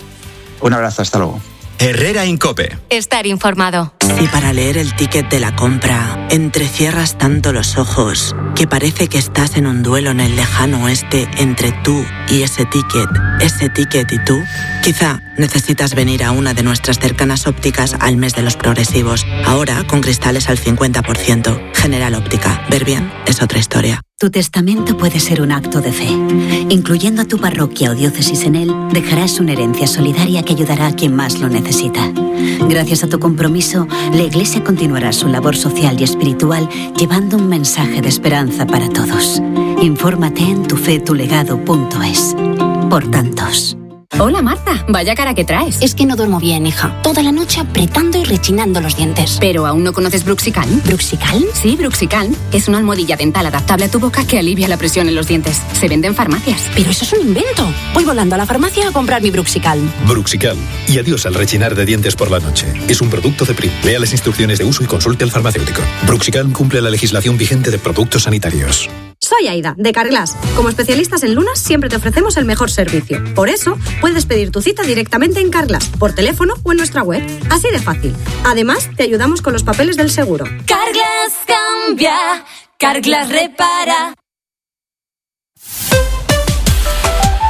Un abrazo, hasta luego. Herrera Incope. Estar informado. Si para leer el ticket de la compra entrecierras tanto los ojos que parece que estás en un duelo en el lejano oeste entre tú y ese ticket, ese ticket y tú, quizá necesitas venir a una de nuestras cercanas ópticas al mes de los progresivos. Ahora con cristales al cincuenta por ciento. General Óptica. Ver bien es otra historia. Tu testamento puede ser un acto de fe. Incluyendo a tu parroquia o diócesis en él, dejarás una herencia solidaria que ayudará a quien más lo necesita. Gracias a tu compromiso, la Iglesia continuará su labor social y espiritual llevando un mensaje de esperanza para todos. Infórmate en tufetulegado punto es. Por tantos. Hola Marta, vaya cara que traes. Es que no duermo bien, hija. Toda la noche apretando y rechinando los dientes. ¿Pero aún no conoces Bruxicalm? ¿Bruxicalm? Sí, Bruxicalm. Es una almohadilla dental adaptable a tu boca que alivia la presión en los dientes. Se vende en farmacias. Pero eso es un invento. Voy volando a la farmacia a comprar mi Bruxicalm. Bruxicalm. Y adiós al rechinar de dientes por la noche. Es un producto de P R I. Lea las instrucciones de uso y consulte al farmacéutico. Bruxicalm cumple la legislación vigente de productos sanitarios. Soy Aida, de Carglass. Como especialistas en lunas, siempre te ofrecemos el mejor servicio. Por eso, puedes pedir tu cita directamente en Carglass, por teléfono o en nuestra web. Así de fácil. Además, te ayudamos con los papeles del seguro. Carglass cambia, Carglass repara.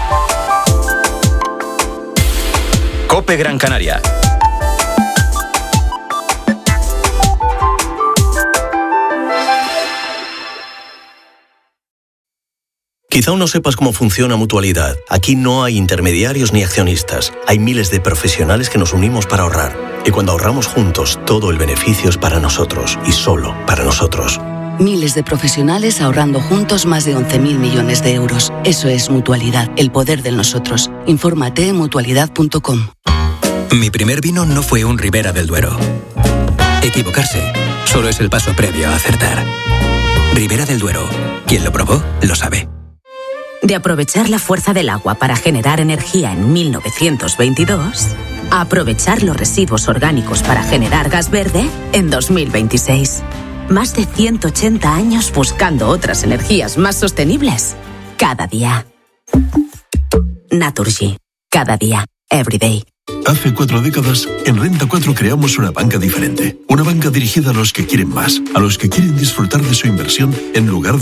COPE Gran Canaria. Quizá aún no sepas cómo funciona Mutualidad. Aquí no hay intermediarios ni accionistas. Hay miles de profesionales que nos unimos para ahorrar. Y cuando ahorramos juntos, todo el beneficio es para nosotros y solo para nosotros. Miles de profesionales ahorrando juntos más de once mil millones de euros. Eso es Mutualidad, el poder de nosotros. Infórmate en mutualidad punto com. Mi primer vino no fue un Ribera del Duero. Equivocarse solo es el paso previo a acertar. Ribera del Duero. Quien lo probó, lo sabe. De aprovechar la fuerza del agua para generar energía en mil novecientos veintidós, a aprovechar los residuos orgánicos para generar gas verde en dos mil veintiséis. Más de ciento ochenta años buscando otras energías más sostenibles. Cada día. Naturgy. Cada día. Every day. Hace cuatro décadas, en Renta cuatro creamos una banca diferente. Una banca dirigida a los que quieren más, a los que quieren disfrutar de su inversión en lugar de